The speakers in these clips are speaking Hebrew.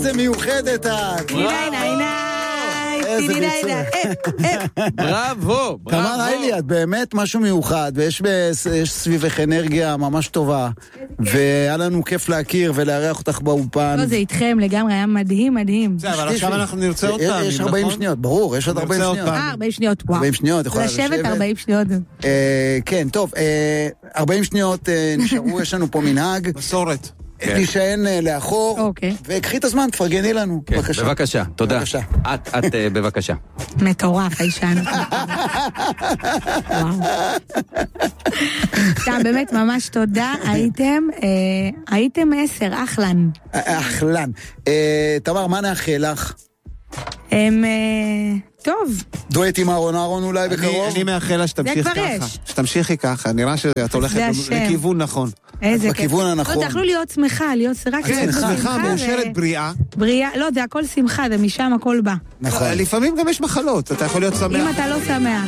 זה מיוחדת את. איזה ביצוע. בראבו. תמר היילי, את באמת משהו מיוחד, ויש סביבך אנרגיה ממש טובה, והיה לנו כיף להכיר ולארח אותך באולפן. לא, זה איתכם לגמרי, היה מדהים, מדהים. אבל עכשיו אנחנו נרצה עוד פעמים, יש 40 שניות, ברור, יש עוד 40 שניות. 40 שניות, וואו. 40 שניות, יכולה לשבת 40 שניות. כן, טוב, 40 שניות נשארו, יש לנו פה מנהג. מסורת. תישען לאחור, וקחי את הזמן, תפרגני לנו, בבקשה. בבקשה, תודה. את בבקשה. מטורף, האישן. וואו. באמת, ממש תודה, הייתם 10, אחלן. אחלן. תמר, מה נאחל לך? טוב. דואט עם אהרון אולי בקרוב? אני מאחל לה שתמשיכי ככה, נראה שאת הולכת לכיוון נכון. בכיוון הנכון. לא, תאכלו להיות שמחה, להיות רק שמחה, מאושרת, בריאה. בריאה, לא, זה הכל שמחה, זה משם הכל בא. נכון. לפעמים גם יש מחלות, אתה יכול להיות שמח. אם אתה לא שמח.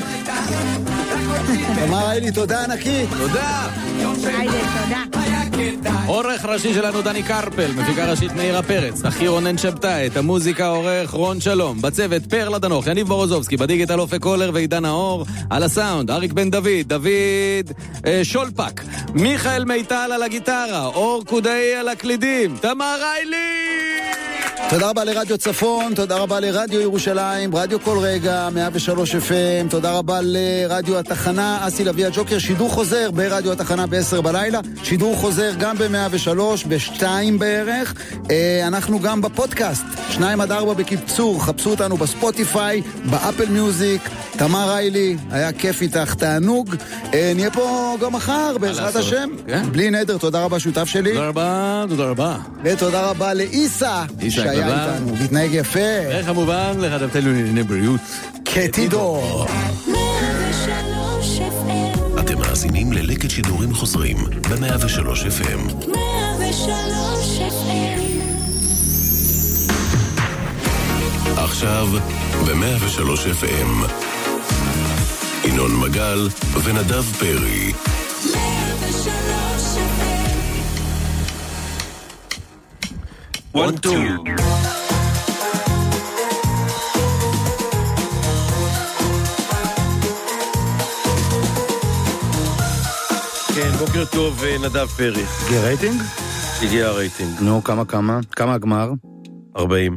תמר היילי, תודה ענקית. תודה. היידה, תודה. עורך ראשי שלנו דני קרפל, מפיקה ראשית מאירה פרץ, אחי רונן שבתאי, את המוזיקה עורך רון שלום, בצוות פרלה דנוך, יניב ברוזובסקי, בדיגיטל אופק קולר ועידן האור, על הסאונד, אריק בן דוד שולפק, מיכאל מיטל על הגיטרה, אור קודאי על הקלידים, תמר היילי! תודה רבה לרדיו צפון, תודה רבה לרדיו ירושלים, רדיו כל רגע, 103 FM, תודה רבה לרדיו התחנה, אסי לוי הג'וקר, שידור חוזר ברדיו התחנה ב-10 בלילה, שידור חוזר גם ב-103, ב-2 בערך, אנחנו גם בפודקאסט, 2-4 בקיצור, חפשו אותנו בספוטיפיי, באפל מיוזיק, תמר היילי, היה כיף איתך, תענוג, נהיה פה גם מחר, בעזרת השם, בלי נדר, תודה רבה שותף שלי. תודה רבה, תודה רבה. ותודה רבה לאיסה, שהיה איתנו, להתנהג יפה. וכמובן, לחדבתנו לענייני בריאות. כתידור. אתם מאזינים ללקט שידורים חוזרים ב-103 FM. 103 FM. עכשיו ב-103 FM. ינון מגל ונדב פרי. 103 FM. 1, 2. כן, בוקר טוב, נדב פרי. הגיע רייטינג? הגיע הרייטינג. נו, כמה הגמר? 40.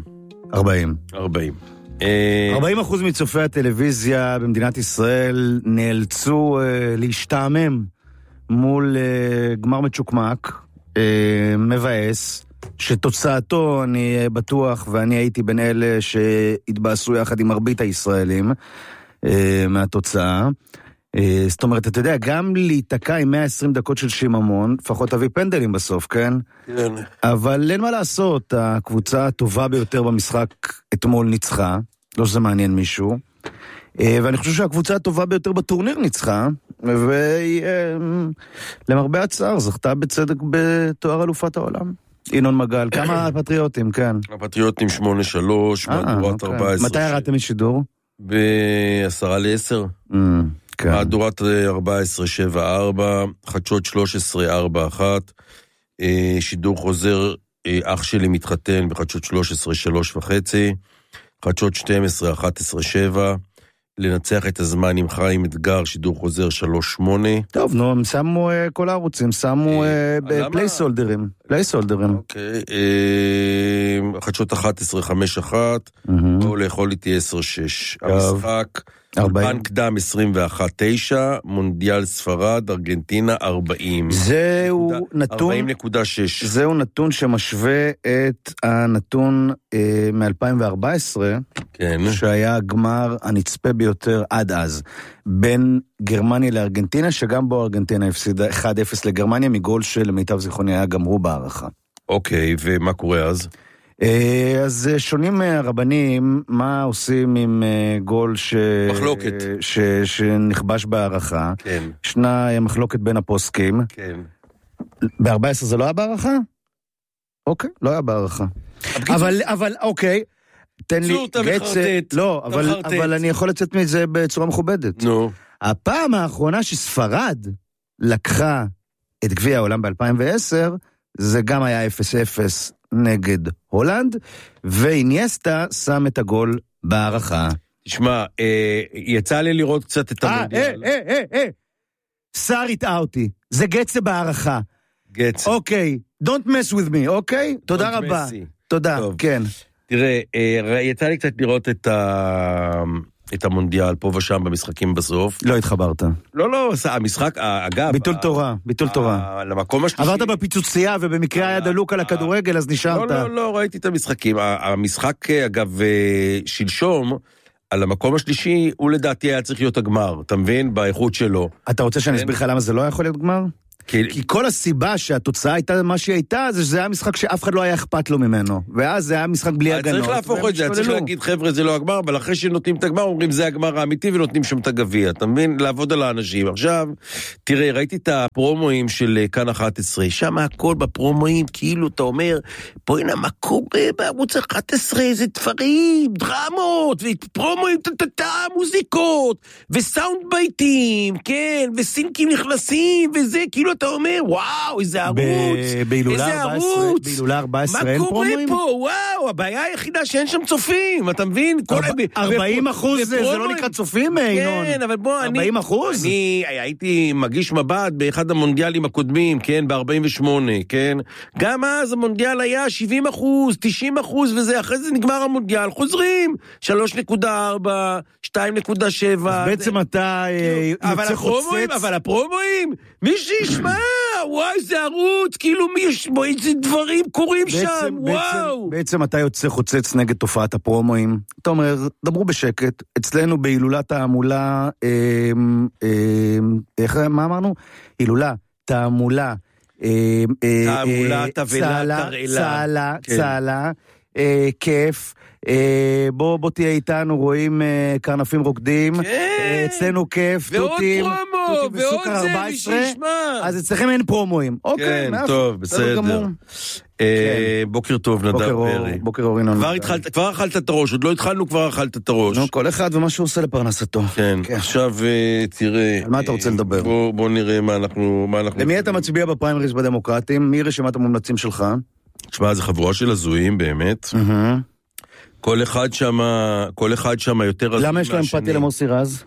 40% מצופי הטלוויזיה במדינת ישראל נאלצו להשתעמם מול גמר מצ'וקמק, מבאס, שתוצאתו אני בטוח, ואני הייתי בין אלה שהתבאסו יחד עם מרבית הישראלים מהתוצאה. זאת אומרת, אתה יודע, גם להיתקע עם 120 דקות של שיממון, לפחות תביא פנדלים בסוף, כן? כן. אבל אין מה לעשות, הקבוצה הטובה ביותר במשחק אתמול ניצחה, לא שזה מעניין מישהו, ואני חושב שהקבוצה הטובה ביותר בטורניר ניצחה, ולמרבה הצער זכתה בצדק בתואר אלופת העולם. ינון מגל, כמה הפטריוטים, כן? הפטריוטים 8-3, מהדורת 14. מתי ירדתם משידור? ב-10:50. מהדורת 14-7-4, חדשות 13-4-1, שידור חוזר, אח שלי מתחתן בחדשות 13-3.5, חדשות 12-11-7, לנצח את הזמן עם חיים אתגר, שידור חוזר 3-8. טוב, נו, הם שמו כל הערוצים, שמו פלייסולדרים. אוקיי, חדשות 11-5-1, בואו לאכול איתי 10-6. המשחק, בנק דם 21-9, מונדיאל ספרד, ארגנטינה 40. זהו נתון, 40.6. זהו נתון שמשווה את הנתון מ-2014, כן. שהיה הגמר הנצפה ביותר עד אז, בין גרמניה לארגנטינה, שגם בו ארגנטינה הפסידה 1-0 לגרמניה, מגול של מיטב זיכרוני היה גם הוא בערכה. אוקיי, ומה קורה אז? אז שונים הרבנים, מה עושים עם גול מחלוקת שנכבש בערכה? כן. ישנה מחלוקת בין הפוסקים. כן. ב-14 זה לא היה בערכה? אוקיי, לא היה בערכה. אבל אוקיי, תן לי גצת. לא, אבל אני יכול לצאת מזה בצורה מכובדת. נו. הפעם האחרונה שספרד לקחה את גביע העולם ב-2010, זה גם היה 0-0 נגד הולנד, ואינייסטה שם את הגול בהערכה. תשמע, יצא לי לראות קצת את המונדיאל. שר הטעה אותי, זה גצה בהערכה. גצה. אוקיי, don't mess with me, אוקיי? תודה רבה. תודה, כן. תראה, יצא לי קצת לראות את המונדיאל פה ושם במשחקים בסוף. לא התחברת. לא, המשחק, אגב... ביטול תורה. למקום השלישי... עברת בפיצוצייה ובמקרה היה דלוק על הכדורגל, אז נשארת. לא, ראיתי את המשחקים. המשחק, אגב, שלשום, על המקום השלישי, הוא לדעתי היה צריך להיות הגמר, אתה מבין? באיכות שלו. אתה רוצה שאני אסביר לך למה זה לא יכול להיות גמר? כי כל הסיבה שהתוצאה הייתה מה שהיא הייתה, זה שזה היה משחק שאף אחד לא היה אכפת לו ממנו. ואז זה היה משחק בלי הגנות. צריך להפוך את זה, צריך להגיד, חבר'ה, זה לא הגמר, אבל אחרי שנותנים את הגמר, אומרים, זה הגמר האמיתי, ונותנים שם את הגביע. אתה מבין? לעבוד על האנשים. עכשיו, תראה, ראיתי את הפרומואים של כאן 11, שם הכל בפרומואים, כאילו, אתה אומר, בואי נה, מה קורה בערוץ 11, זה דברים, דרמות, ופרומואים, מוזיקות, וסאונד בייטים, כן, וסינקים נכנסים, וזה, כאילו אתה אומר, וואו, איזה ערוץ, איזה ערוץ, בהילולה 14 מה אין קורה פרומואים? פה, וואו, הבעיה היחידה שאין שם צופים, אתה מבין? 40% זה לא נקרא צופים, אינון. כן, אבל בוא, 40%? אני הייתי מגיש מבט באחד המונדיאלים הקודמים, כן, ב-48, כן, גם אז המונדיאל היה 70%, 90%, וזה, אחרי זה נגמר המונדיאל, חוזרים, 3.4, 2.7. אז בעצם אתה יוצא חוצץ. אבל הפרומואים, מי שישמע, וואי, זה ערוץ, כאילו מי ישמע, איזה דברים קורים שם, וואו. בעצם אתה יוצא חוצץ נגד תופעת הפרומואים. אתה אומר, דברו בשקט, אצלנו בהילולת תעמולה, מה אמרנו? הילולה, תעמולה, תעמולה, צהלה, כיף, בוא תהיה איתנו, רואים קרנפים רוקדים, אצלנו כיף, תותים וסוכר 14, אז אצלכם אין פרומואים. כן, טוב, בסדר. בוקר טוב, נדב פרי. בוקר אור ינון. כבר אכלת את הראש, עוד לא התחלנו, כבר אכלת את הראש. כל אחד ומה שהוא עושה לפרנסתו. כן, עכשיו תראה. על מה אתה רוצה לדבר? בוא נראה מה אנחנו... למי אתה מצביע בפריימריז בדמוקרטים? מי רשימת המומלצים שלך? תשמע, זה חבורה של הזויים באמת. כל אחד שם יותר הזוי. למה יש לו אמפתיה למוסי רז?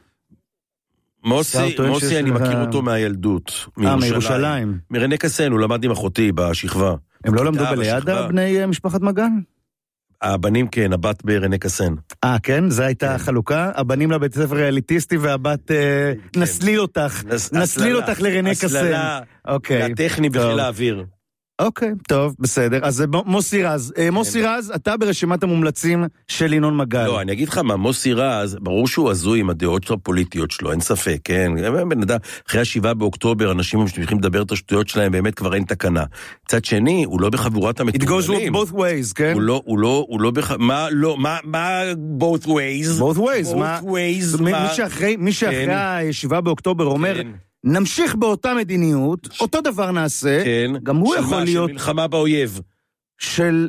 מוסי, אני מכיר אותו מהילדות. מירושלים. מרנה קסן, הוא למד עם אחותי בשכבה. הם לא למדו בלידה בני משפחת מגן? הבנים כן, הבת ברנה קסן. כן? זו הייתה החלוקה? הבנים לבית ספר אליטיסטי והבת נסליל אותך לרנה קסן. הסללה, הטכני בחיל האוויר. אוקיי, טוב, בסדר. אז מוסי רז. מוסי רז, אתה ברשימת המומלצים של ינון מגל. לא, אני אגיד לך מה, מוסי רז, ברור שהוא הזוי עם הדעות הפוליטיות שלו, אין ספק, כן? אחרי 7 באוקטובר, אנשים שצריכים לדבר את השטויות שלהם, באמת כבר אין תקנה. צד שני, הוא לא בחבורת המטורללים. It goes both ways, כן? הוא לא מה both ways? both ways. מי שאחרי 7 באוקטובר אומר... נמשיך באותה מדיניות, אותו דבר נעשה, גם הוא יכול להיות... של מלחמה באויב. של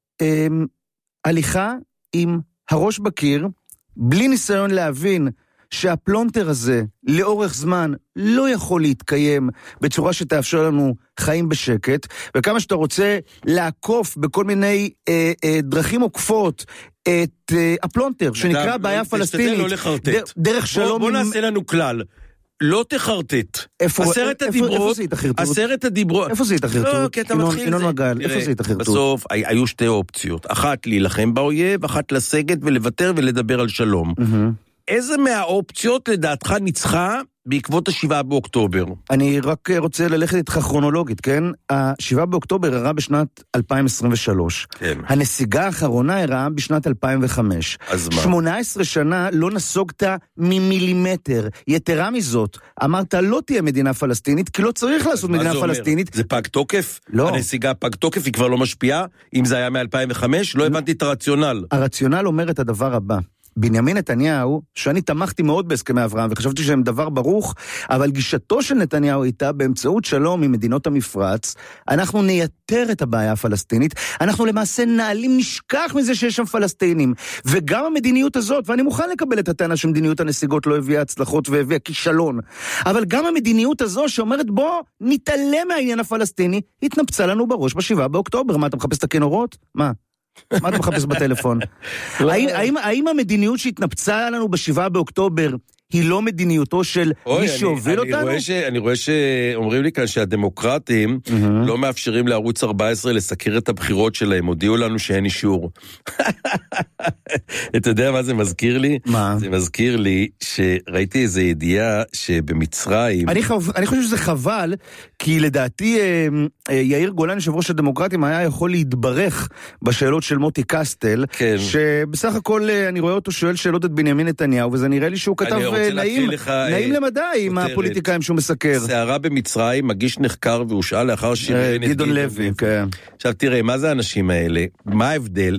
הליכה עם הראש בקיר, בלי ניסיון להבין שהפלונטר הזה לאורך זמן לא יכול להתקיים בצורה שתאפשר לנו חיים בשקט, וכמה שאתה רוצה לעקוף בכל מיני דרכים עוקפות את הפלונטר, שנקרא בעיה פלסטינית, דרך שלום... בוא נעשה לנו כלל. לא תחרטט. איפה זה התחרטות? איפה זה התחרטות? ינון מגל, איפה זה התחרטות? בסוף היו שתי אופציות. אחת להילחם באויב, אחת לסגת ולוותר ולדבר על שלום. איזה מהאופציות לדעתך ניצחה בעקבות 7 באוקטובר? אני רק רוצה ללכת איתך כרונולוגית, כן? 7 באוקטובר הראה בשנת 2023. כן. הנסיגה האחרונה הראה בשנת 2005. אז מה? 18 שנה לא נסוגת ממילימטר. יתרה מזאת, אמרת לא תהיה מדינה פלסטינית, כי לא צריך לעשות מדינה פלסטינית. זה פג תוקף? לא. הנסיגה פג תוקף, היא כבר לא משפיעה? אם זה היה מ-2005? לא הבנתי את הרציונל. הרציונל אומר את הדבר הבא. בנימין נתניהו, שאני תמכתי מאוד בהסכמי אברהם, וחשבתי שהם דבר ברוך, אבל גישתו של נתניהו הייתה, באמצעות שלום עם מדינות המפרץ, אנחנו נייתר את הבעיה הפלסטינית, אנחנו למעשה נשכח מזה שיש שם פלסטינים, וגם המדיניות הזאת, ואני מוכן לקבל את הטענה שמדיניות הנסיגות לא הביאה הצלחות והביאה כישלון, אבל גם המדיניות הזו שאומרת בוא נתעלם מהעניין הפלסטיני, התנפצה לנו בראש ב7 באוקטובר. מה, אתה מחפש את הכינורות? מה אתה מחפש בטלפון? האם המדיניות שהתנפצה לנו ב7 באוקטובר היא לא מדיניותו של מי שהוביל אותנו? אני רואה שאומרים לי כאן שהדמוקרטים לא מאפשרים לערוץ 14 לסקר את הבחירות שלהם, הודיעו לנו שאין אישור. אתה יודע מה זה מזכיר לי? מה? זה מזכיר לי שראיתי איזו ידיעה שבמצרים... אני חושב שזה חבל, כי לדעתי יאיר גולן, יושב ראש הדמוקרטים, היה יכול להתברך בשאלות של מוטי קסטל, שבסך הכל אני רואה אותו שואל שאלות את בנימין נתניהו, וזה נראה לי שהוא כתב נעים למדי עם הפוליטיקאים שהוא מסקר. סערה במצרים, מגיש נחקר והושאל לאחר גדעון לוי, כן. עכשיו תראה, מה זה האנשים האלה? מה ההבדל?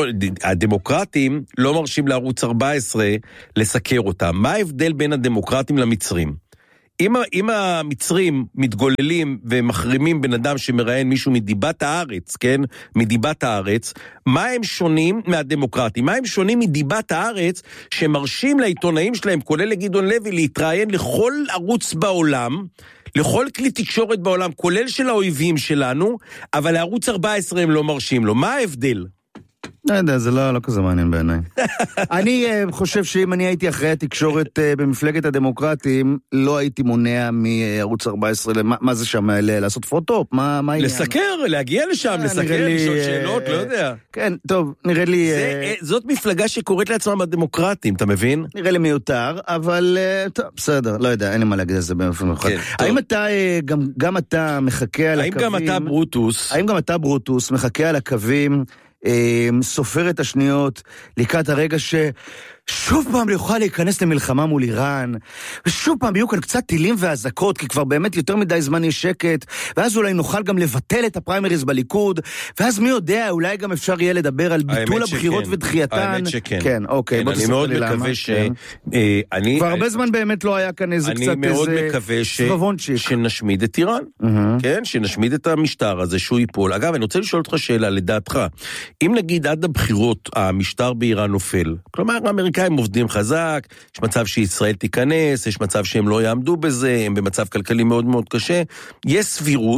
הדמוקרטים לא מרשים לערוץ 14 לסקר אותם. מה ההבדל בין הדמוקרטים למצרים? אם המצרים מתגוללים ומחרימים בן אדם שמראיין מישהו מדיבת הארץ, כן? מדיבת הארץ, מה הם שונים מהדמוקרטים? מה הם שונים מדיבת הארץ שמרשים לעיתונאים שלהם, כולל לגדעון לוי, להתראיין לכל ערוץ בעולם, לכל כלי תקשורת בעולם, כולל של האויבים שלנו, אבל לערוץ 14 הם לא מרשים לו. מה ההבדל? לא יודע, זה לא כזה מעניין בעיניי. אני חושב שאם אני הייתי אחרי התקשורת במפלגת הדמוקרטים, לא הייתי מונע מערוץ 14, מה זה שם, לעשות פוטופ? מה העניין? לסקר, להגיע לשם, לסקר, לשאול שאלות, לא יודע. כן, טוב, נראה לי... זאת מפלגה שקוראת לעצמם הדמוקרטים, אתה מבין? נראה לי מיותר, אבל טוב, בסדר, לא יודע, אין לי מה להגיד על זה באופן מיוחד. האם אתה, גם אתה מחכה על הקווים... האם גם אתה ברוטוס מחכה על הקווים... סופר את השניות לקראת הרגע ששוב פעם יוכל להיכנס למלחמה מול איראן, ושוב פעם יהיו כאן קצת טילים והזקות, כי כבר באמת יותר מדי זמן יש שקט, ואז אולי נוכל גם לבטל את הפריימריז בליכוד, ואז מי יודע, אולי גם אפשר יהיה לדבר על ביטול הבחירות ודחייתן. האמת שכן. כן, אוקיי, בוא תספר לי למה. אני מאוד מקווה ש... כבר הרבה זמן באמת לא היה כאן איזה קצת איזה... אני מאוד מקווה שנשמיד את איראן. כן, שנשמיד את המשטר הזה שהוא ייפול. אגב, אני רוצה לשאול אותך שאלה, לדעתך, אם נגיד עד הבחירות המשטר באיראן נופל, כלומר האמריקאים עובדים חזק, יש מצב שישראל תיכנס, יש מצב שהם לא יעמדו בזה, הם במצב כלכלי מאוד מאוד קשה, יש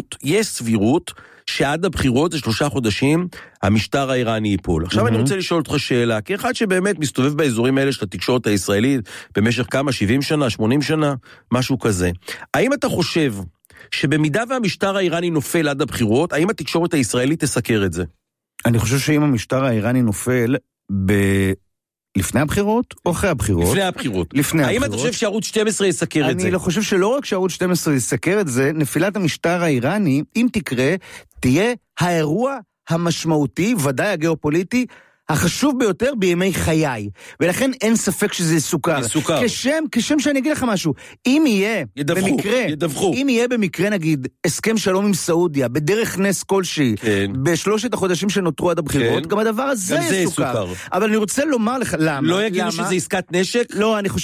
סבירות שעד הבחירות, זה 3 חודשים, המשטר האיראני ייפול. עכשיו אני רוצה לשאול אותך שאלה, כי אחד שבאמת מסתובב באזורים האלה של התקשורת הישראלית, במשך כמה, 70 שנה, 80 שנה, משהו כזה. האם אתה חושב שבמידה והמשטר האיראני נופל עד הבחירות, האם התקשורת הישראלית תסקר את זה? אני חושב שאם המשטר האיראני נופל לפני הבחירות או אחרי הבחירות? לפני הבחירות. האם אתה חושב שערוץ 12 יסקר את זה? אני לא חושב שלא רק שערוץ 12 יסקר את זה, נפילת המשטר האיראני, אם תקרה, תהיה האירוע המשמעותי, ודאי הגיאופוליטי, החשוב ביותר בימי חיי, ולכן אין ספק שזה יסוכר. כשם שאני אגיד לך משהו, אם יהיה אם יהיה במקרה נגיד הסכם שלום עם סעודיה, בדרך נס כלשהי, בשלושת החודשים שנותרו עד הבחירות, גם הדבר הזה יסוכר. אבל אני רוצה לומר לך, למה? לא יגידו שזה עסקת נשק? לא, אני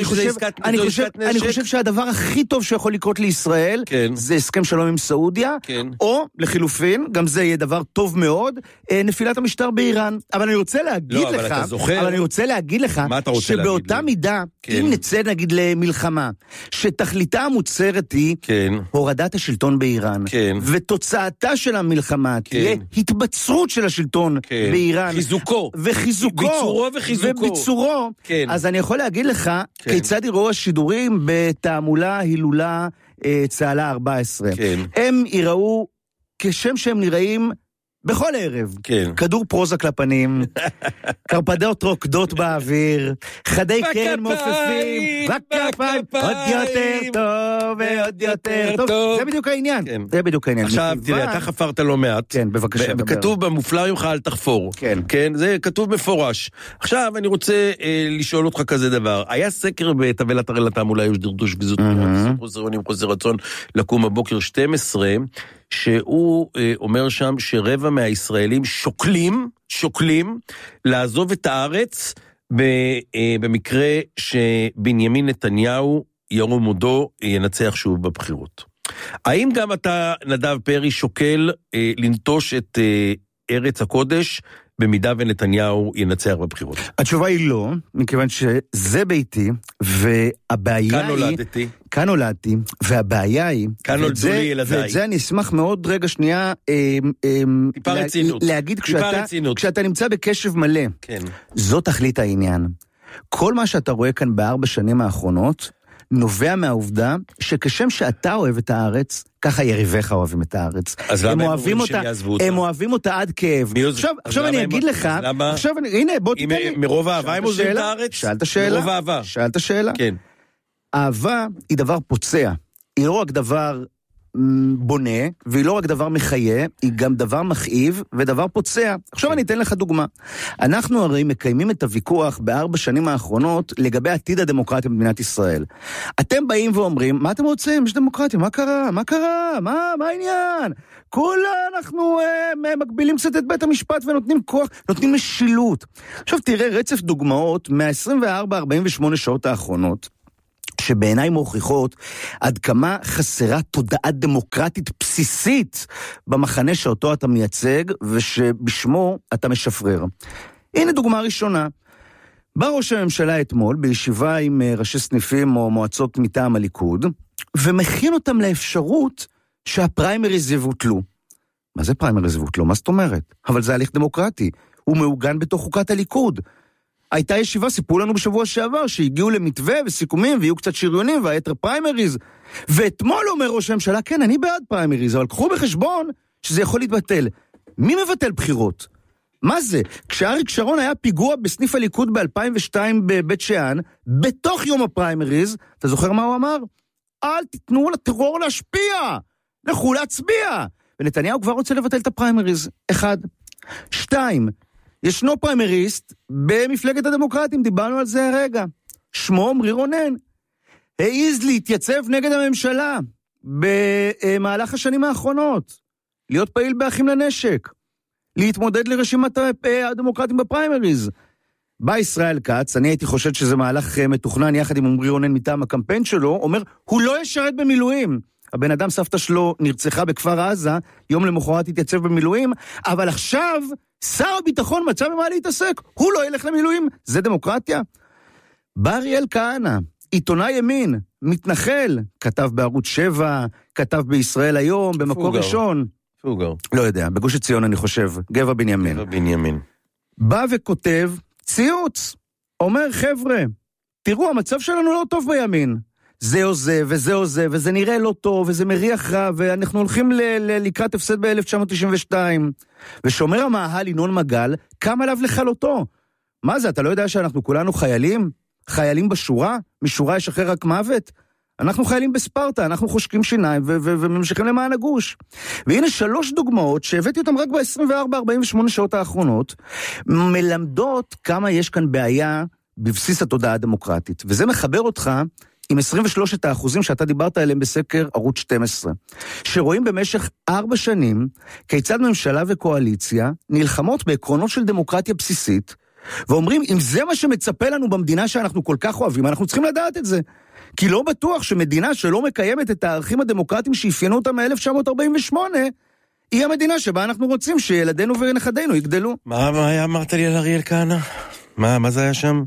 חושב שהדבר הכי טוב שיכול לקרות לישראל, זה הסכם שלום עם סעודיה, או לחילופין, גם זה יהיה דבר טוב מאוד, נפילת המשטר באיראן. אבל אני רוצה להגיד לך, שבאותה מידה, אם נצא נגיד למלחמה, שתכליתה המוצהרת היא הורדת השלטון באיראן, ותוצאתה של המלחמה תהיה התבצרות של השלטון באיראן, וחיזוקו, וביצורו, אז אני יכול להגיד לך, כיצד יראו השידורים בתעמולה הילולה צהלה 14. הם יראו כשם שהם נראים בכל ערב, כדור פרוזק לפנים, קרפדות רוקדות באוויר, חדי קרן מופפים, וכפיים, עוד יותר טוב ועוד יותר טוב. זה בדיוק העניין. עכשיו, תראה, אתה חפרת לא מעט. כן, בבקשה. וכתוב במופלא ממך אל תחפור. כן, זה כתוב מפורש. עכשיו, אני רוצה לשאול אותך כזה דבר. היה סקר בטבלת הרלתם, אולי יש דרדוש גזות, חוסר רצון לקום בבוקר 12, שהוא אומר שם שרבע מהישראלים שוקלים לעזוב את הארץ במקרה שבנימין נתניהו ירום הודו ינצח שוב בבחירות. האם גם אתה, נדב פרי, שוקל לנטוש את ארץ הקודש במידה ונתניהו ינצח בבחירות? התשובה היא לא, מכיוון שזה ביתי, והבעיה כאן נולדתי. כאן נולדתי, והבעיה היא, כאן נולדו לי ילדיי. ואת זה אני אשמח מאוד רגע שנייה, טיפה רצינות. להגיד כשאתה נמצא בקשב מלא. כן. זאת תכלית העניין. כל מה שאתה רואה כאן ב4 שנים האחרונות, נובע מהעובדה שכשם שאתה אוהב את הארץ, ככה יריביך אוהבים את הארץ. אז למה הם אומרים שהם יעזבו אותה? הם אוהבים אותה עד כאב. עכשיו אני אגיד לך, הנה בוא תתן לי. מרוב אהבה הם עוזבים את הארץ? שאלת שאלה. מרוב אהבה. שאלת שאלה. כן. אהבה היא דבר פוצע. היא לא רק דבר בונה, והיא לא רק דבר מחיה, היא גם דבר מכאיב ודבר פוצע. עכשיו אני אתן לך דוגמה. אנחנו הרי מקיימים את הוויכוח ב4 שנים האחרונות לגבי עתיד הדמוקרטיה במדינת ישראל. אתם באים ואומרים, מה אתם רוצים? יש דמוקרטיה, מה קרה? מה קרה? מה העניין? כולה אנחנו מגבילים קצת את בית המשפט ונותנים כוח, נותנים משילות. עכשיו תראה רצף דוגמאות מה-24-48 שעות האחרונות, שבעיניי מוכיחות עד כמה חסרה תודעה דמוקרטית בסיסית במחנה שאותו אתה מייצג ושבשמו אתה משפרר. הנה דוגמה ראשונה. בא ראש הממשלה אתמול בישיבה עם ראשי סניפים או מועצות מטעם הליכוד, ומכין אותם לאפשרות שהפריימריז יבוטלו. מה זה פריימריז יבוטלו? מה זאת אומרת? אבל זה הליך דמוקרטי. הוא מעוגן בתוך חוקת הליכוד. הייתה ישיבה, סיפרו לנו בשבוע שעבר, שהגיעו למתווה וסיכומים, ויהיו קצת שריונים, והיתר פריימריז. ואתמול אומר ראש הממשלה, כן, אני בעד פריימריז, אבל קחו בחשבון שזה יכול להתבטל. מי מבטל בחירות? מה זה? כשאריק שרון היה פיגוע בסניף הליכוד ב-2002 בבית שאן, בתוך יום הפריימריז, אתה זוכר מה הוא אמר? אל תיתנו לטרור להשפיע, לכו להצביע. ונתניהו כבר רוצה לבטל את הפריימריז. 1. 2. ישנו פריימריסט במפלגת הדמוקרטים, דיברנו על זה הרגע. שמו עמרי רונן. העז להתייצב נגד הממשלה במהלך השנים האחרונות. להיות פעיל באחים לנשק. להתמודד לרשימת הדמוקרטים בפריימריז. בא ישראל כץ, אני הייתי חושד שזה מהלך מתוכנן יחד עם עמרי רונן מטעם הקמפיין שלו, אומר, הוא לא ישרת במילואים. הבן אדם סבתא שלו נרצחה בכפר עזה, יום למחרת התייצב במילואים, אבל עכשיו שר הביטחון מצא במה להתעסק, הוא לא ילך למילואים, זה דמוקרטיה? בא אריאל כהנא, עיתונאי ימין, מתנחל, כתב בערוץ 7, כתב בישראל היום, במקור ראשון. פוגר. לא יודע, בגוש עציון אני חושב, גבע בנימין. גבע בנימין. בא וכותב, ציוץ, אומר חבר'ה, תראו, המצב שלנו לא טוב בימין. זה עוזב, וזה עוזב, וזה נראה לא טוב, וזה מריח רע, ואנחנו הולכים לקראת הפסד ב-1992. ושומר המאהל ינון מגל, קם עליו לכלותו. מה זה, אתה לא יודע שאנחנו כולנו חיילים? חיילים בשורה? משורה יש אחרי רק מוות? אנחנו חיילים בספרטה, אנחנו חושקים שיניים, וממשיכים למען הגוש. והנה 3 דוגמאות, שהבאתי אותם רק ב-24-48 שעות האחרונות, מלמדות כמה יש כאן בעיה בבסיס התודעה הדמוקרטית. וזה מחבר אותך עם 23% שאתה דיברת עליהם בסקר ערוץ 12, שרואים במשך 4 שנים כיצד ממשלה וקואליציה נלחמות בעקרונות של דמוקרטיה בסיסית, ואומרים, אם זה מה שמצפה לנו במדינה שאנחנו כל כך אוהבים, אנחנו צריכים לדעת את זה. כי לא בטוח שמדינה שלא מקיימת את הערכים הדמוקרטיים שאפיינו אותם מ-1948, היא המדינה שבה אנחנו רוצים שילדינו ונכדינו יגדלו. מה אמרת לי על אריאל כהנא? מה זה היה שם?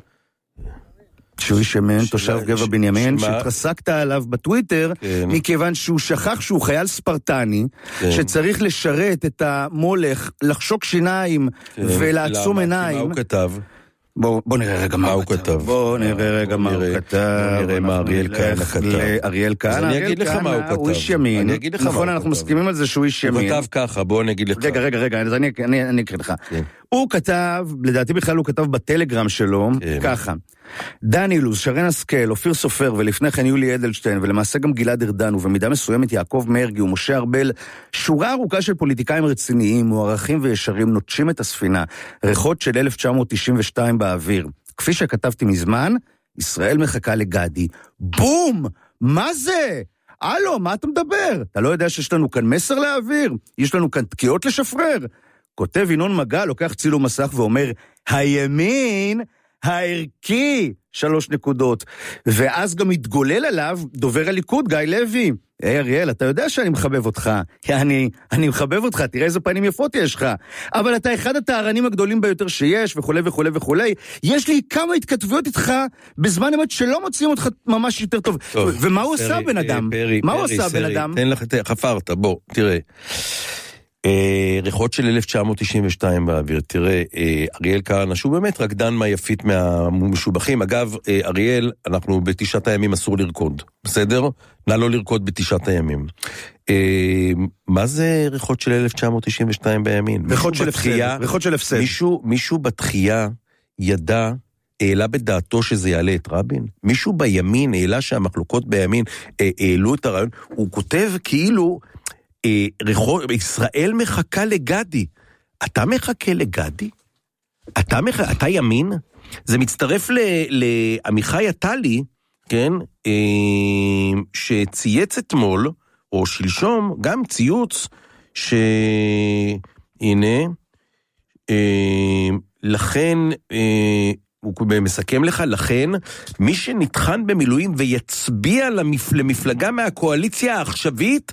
שהוא איש שמן, תושב גבע בנימין, שהתרסקת עליו בטוויטר, מכיוון שהוא שכח שהוא חייל ספרטני, שצריך לשרת את המולך, לחשוק שיניים ולעצום עיניים. מה הוא כתב? בוא נראה רגע מה הוא כתב. בוא נראה רגע מה הוא כתב. נראה מה אריאל כהנא כתב. אריאל כהנא. אני אגיד לך מה הוא כתב. הוא איש ימין. נכון, אנחנו מסכימים על זה שהוא איש ימין. הוא כתב ככה, בוא נגיד לך. רגע, אז אני אקריא לך. הוא כתב, לדעתי בכלל הוא כתב בטלגרם שלו, ככה. דני אילוז, שרן השכל, אופיר סופר ולפני כן יולי אדלשטיין ולמעשה גם גלעד ארדן ובמידה מסוימת יעקב מרגי ומשה ארבל, שורה ארוכה של פוליטיקאים רציניים, מוערכים וישרים נוטשים את הספינה, ריחות של 1992 באוויר. כפי שכתבתי מזמן, ישראל מחכה לגדי. בום! מה זה? הלו, מה אתה מדבר? אתה לא יודע שיש לנו כאן מסר להעביר? יש לנו כאן תקיעות לשפרר? כותב ינון מגל, לוקח צילום מסך ואומר, הערכי 3 נקודות. ואז גם התגולל עליו דובר הליכוד, גיא לוי. אריאל, אתה יודע שאני מחבב אותך. אני מחבב אותך, תראה איזה פנים יפות יש לך. אבל אתה אחד הטהרנים הגדולים ביותר שיש, וכו' וכו' וכו'. יש לי כמה התכתבויות איתך בזמן אמת שלא מוצאים אותך ממש יותר טוב. ומה הוא עושה בן אדם? מה הוא עושה בן אדם? תן לך, חפרת, בוא, תראה. ריחות של 1992 באוויר, תראה, אריאל כהנא, שהוא באמת רקדן מהיפית מהמשובחים, אגב, אריאל, אנחנו בתשעת הימים אסור לרקוד, בסדר? נא לא לרקוד בתשעת הימים. מה זה ריחות של 1992 בימין? ריחות של הפסד. מישהו בתחייה ידע, העלה בדעתו שזה יעלה את רבין? מישהו בימין העלה שהמחלוקות בימין העלו את הרעיון? הוא כותב כאילו, ישראל מחכה לגדי. אתה מחכה לגדי? אתה ימין? זה מצטרף לעמיחי עטלי, כן? שצייץ אתמול, או שלשום, גם ציוץ, שהנה, לכן, הוא מסכם לך, לכן, מי שנתחן במילואים ויצביע למפלגה מהקואליציה העכשווית,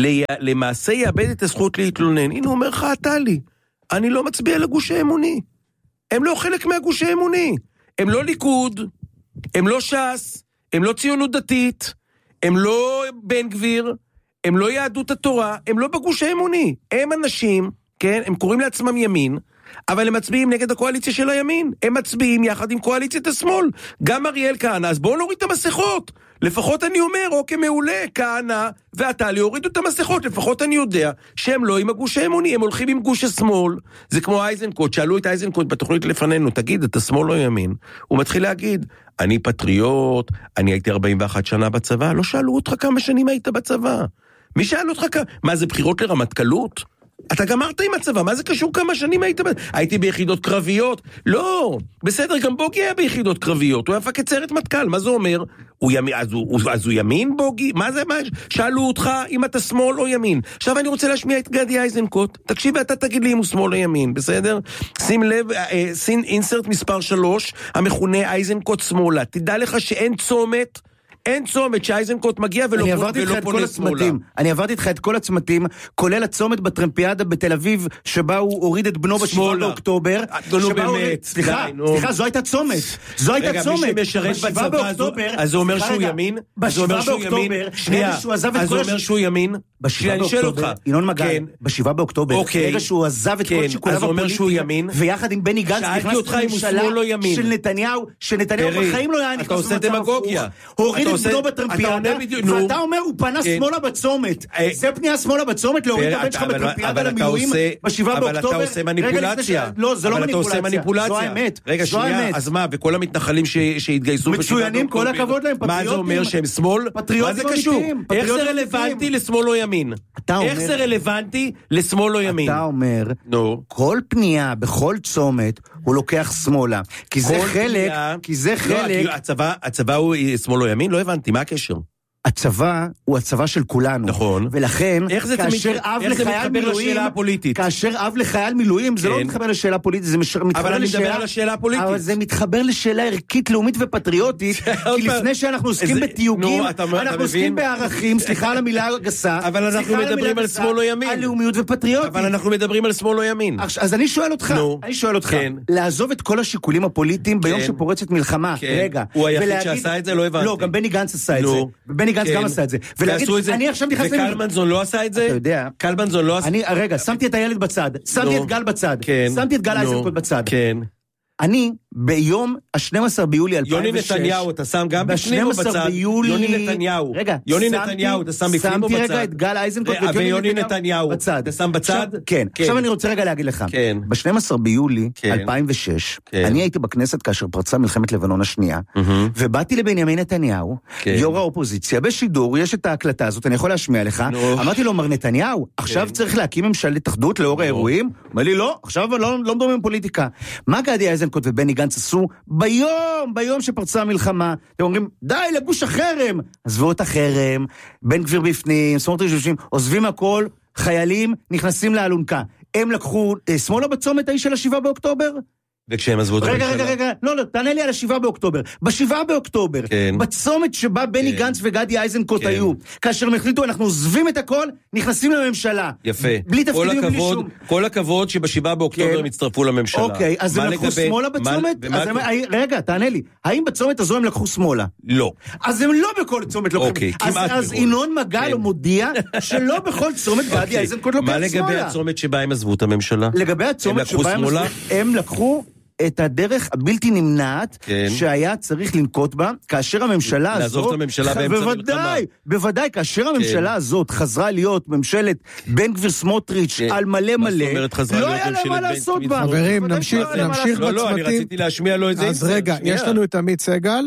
למעשה יאבד את הזכות להתלונן. הנה הוא אומר לך, עטלי, אני לא מצביע לגוש האמוני. הם לא חלק מהגוש האמוני. הם לא ליכוד, הם לא ש"ס, הם לא ציונות דתית, הם לא בן גביר, הם לא יהדות התורה, הם לא בגוש האמוני. הם אנשים, כן, הם קוראים לעצמם ימין, אבל הם מצביעים נגד הקואליציה של הימין. הם מצביעים יחד עם קואליציית השמאל. גם אריאל כהנא, אז בואו נוריד את המסכות. לפחות אני אומר, אוקיי, מעולה, כהנא ועטלי הורידו את המסכות. לפחות אני יודע שהם לא עם הגוש האמוני, הם הולכים עם גוש השמאל. זה כמו אייזנקוט, שאלו את אייזנקוט בתוכנית לפנינו, תגיד, אתה שמאל או ימין? הוא מתחיל להגיד, אני פטריוט, אני הייתי 41 שנה בצבא. לא שאלו אותך כמה שנים היית בצבא. מי שאל אותך כמה? מה זה, בחירות לרמטכ"לות? אתה גמרת עם הצבא, מה זה קשור כמה שנים הייתי ביחידות קרביות? לא, בסדר, גם בוגי היה ביחידות קרביות, הוא היה מפקד סיירת מטכ"ל, מה זה אומר? אז הוא ימין בוגי? מה זה? שאלו אותך אם אתה שמאל או ימין. עכשיו אני רוצה להשמיע את גדי איזנקוט, תקשיב ואתה תגיד לי אם הוא שמאל או ימין, בסדר? שים לב, אינסרט מספר 3, המכונה איזנקוט שמאלה, תדע לך שאין צומת, אין צומת שאייזנקוט מגיע ולא פונה שמאלה. אני עברתי איתך את כל הצמתים, כולל הצומת בטרמפיאדה בתל אביב, שבה הוא הוריד את בנו ב7 באוקטובר. סליחה, זו הייתה צומת. זו הייתה צומת. מי שמשרת בצבא, אז זה אומר שהוא ימין? ב7 באוקטובר, שנייה, אז זה אומר שהוא ימין? אני שואל אותך. ינון מגן, ב7 באוקטובר, ברגע שהוא עזב את כל שיקוליו הפוליטיים, ויחד עם בני גנץ נכנס לממשלה של נתניהו, שנתניהו בחיים לא היה נכנס למצב הפוך. הוריד את בנו בטרמפיאדה, ואתה אומר הוא פנה שמאלה בצומת. זה פנייה שמאלה בצומת, להוריד את הבן שלך בטרמפיאדה למילואים ב7 באוקטובר. אבל אתה עושה מניפולציה. לא, זה לא מניפולציה. זו האמת. רגע, שנייה, אז מה, וכל המתנחלים שהתגייסו מצוינים, כל הכבוד להם, מה זה אומר שהם שמאל? מה זה קשור? איך זה רלוונטי לשמאל או ימין? איך זה רלוונטי לשמאל או ימין? אתה אומר, כל פנייה בכל צומת הוא לוקח שמאלה, כי זה חלק, הצבא הוא שמאל או ימין? לא הבנתי, מה הקשר? הצבא הוא הצבא של כולנו. נכון. ולכן, כאשר אב לחייל מילואים, זה לא מתחבר לשאלה פוליטית, זה מתחבר אבל זה מתחבר לשאלה ערכית, לאומית ופטריוטית, כי לפני שאנחנו עוסקים בתיוגים, אנחנו עוסקים בערכים, סליחה על המילה הגסה, אבל אנחנו מדברים על שמאל או ימין. על לאומיות ופטריוטית. אבל אנחנו מדברים על שמאל או ימין. אז אני שואל אותך, לעזוב את כל השיקולים הפוליטיים ביום שפורצת מלחמה, רגע. הוא היחיד שעשה את זה, לא הבנתי. לא, גם בני גנץ עשה את זה. ובני גנץ גם עשה את זה. ולהגיד, אני עכשיו נכנס... וקלמנזון לא עשה את זה? אתה יודע. קלמנזון לא עשה... רגע, שמתי את הילד בצד. שמתי את גל בצד. שמתי את גל איזנקוט בצד. כן. אני ביום ה-12 ביולי 2006... יוני נתניהו, אתה שם גם בפנים או בצד? יוני נתניהו. רגע, יוני נתניהו, אתה שם בפנים או בצד? שמתי רגע את גל איזנקוט ויוני נתניהו. בצד. אתה שם בצד? כן. עכשיו אני רוצה רגע להגיד לך. ב-12 ביולי 2006, אני הייתי בכנסת כאשר פרצה מלחמת לבנון השנייה, ובאתי לבנימין נתניהו, יו"ר האופוזיציה, בשידור, יש את ההקלטה הזאת, אני יכול להשמיע לך. אמרתי לו, מר נתניהו, עכשיו צריך להקים ממשלת אחדות לאור האירועים? אמר לי, לא, עכשיו לא מדברים פוליטיקה. מה גדי איזנקוט ובני גנץ עשו ביום שפרצה המלחמה? אתם אומרים, די, לגוש החרם. עזבו את החרם, בן גביר בפנים, סמוטריץ' יושבים, עוזבים הכל, חיילים נכנסים לאלונקה. הם לקחו שמאלה בצומת האיש של ה7 באוקטובר? וכשהם עזבו את הממשלה. רגע, לא, תענה לי על 7 באוקטובר. ב7 באוקטובר, בצומת שבה בני גנץ וגדי איזנקוט היו, כאשר הם החליטו, אנחנו עוזבים את הכל, נכנסים לממשלה. יפה. בלי תפקידים ובלי שום. כל הכבוד שב7 באוקטובר הם הצטרפו לממשלה. אוקיי, אז הם לקחו שמאלה בצומת? רגע, תענה לי. האם בצומת הזו הם לקחו שמאלה? לא. אז הם לא בכל צומת לקחו. אז ינון מגל מודיע שלא בכל צומת גדי איזנקוט לוקח שמאלה. מה לגבי הצומת שבה הם עזבו את הממשלה? לגבי הצומת שבה הם לקחו את הדרך הבלתי נמנעת שהיה צריך לנקוט בה, כאשר הממשלה הזאת... לעזוב את הממשלה באמצע מלחמה. בוודאי, כאשר הממשלה הזאת חזרה להיות ממשלת בן גביר סמוטריץ' על מלא מלא, לא היה להם מה לעשות בה. חברים, נמשיך בצמתים. לא, אני רציתי להשמיע לו את זה. אז רגע, יש לנו את עמית סגל,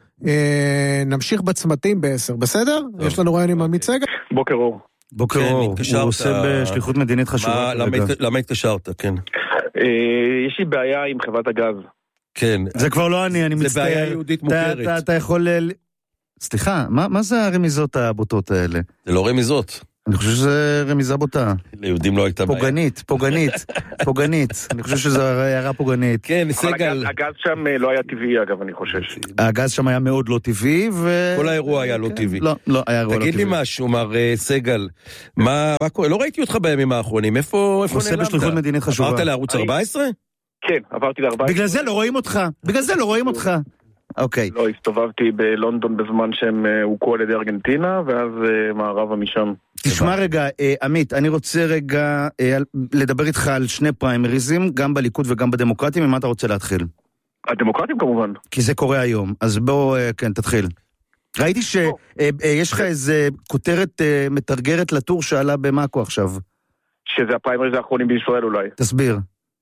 נמשיך בצמתים ב10, בסדר? יש לנו רעיון עם עמית סגל? בוקר אור. בוקר אור, הוא עושה בשליחות מדינית חשובה. למה התקשרת, כן? יש לי בעיה עם חברת הגז. כן. זה כבר לא אני מצטער. זה בעיה יהודית מוכרת. אתה יכול... סליחה, מה זה הרמיזות הבוטות האלה? זה לא רמיזות. אני חושב שזה רמיזה בוטה. ליהודים לא הייתה בעיה. פוגענית. אני חושב שזו הערה פוגענית. כן, סגל. הגז שם לא היה טבעי, אגב, אני חושב. הגז שם היה מאוד לא טבעי, כל האירוע היה לא טבעי. לא, היה אירוע לא טבעי. תגיד לי משהו, מר סגל, מה קורה? לא ראיתי אותך בימים האחרונים, איפה נעלמת? עושה בשליחות מדינית חשובה. עברת לערוץ 14? כן, עברתי ל14. בגלל זה לא רואים אותך. אוקיי. לא, הסתובבתי בלונדון בזמן שהם הוקעו על ידי ארגנטינה, ואז מערבה משם. תשמע רגע, עמית, אני רוצה רגע לדבר איתך על שני פריימריזם, גם בליכוד וגם בדמוקרטים, ממה אתה רוצה להתחיל? הדמוקרטים כמובן. כי זה קורה היום, אז בוא, כן, תתחיל. ראיתי שיש לך איזה כותרת מתרגרת לטור שעלה במאקו עכשיו. שזה הפריימריז האחרונים בישראל אולי. תסביר.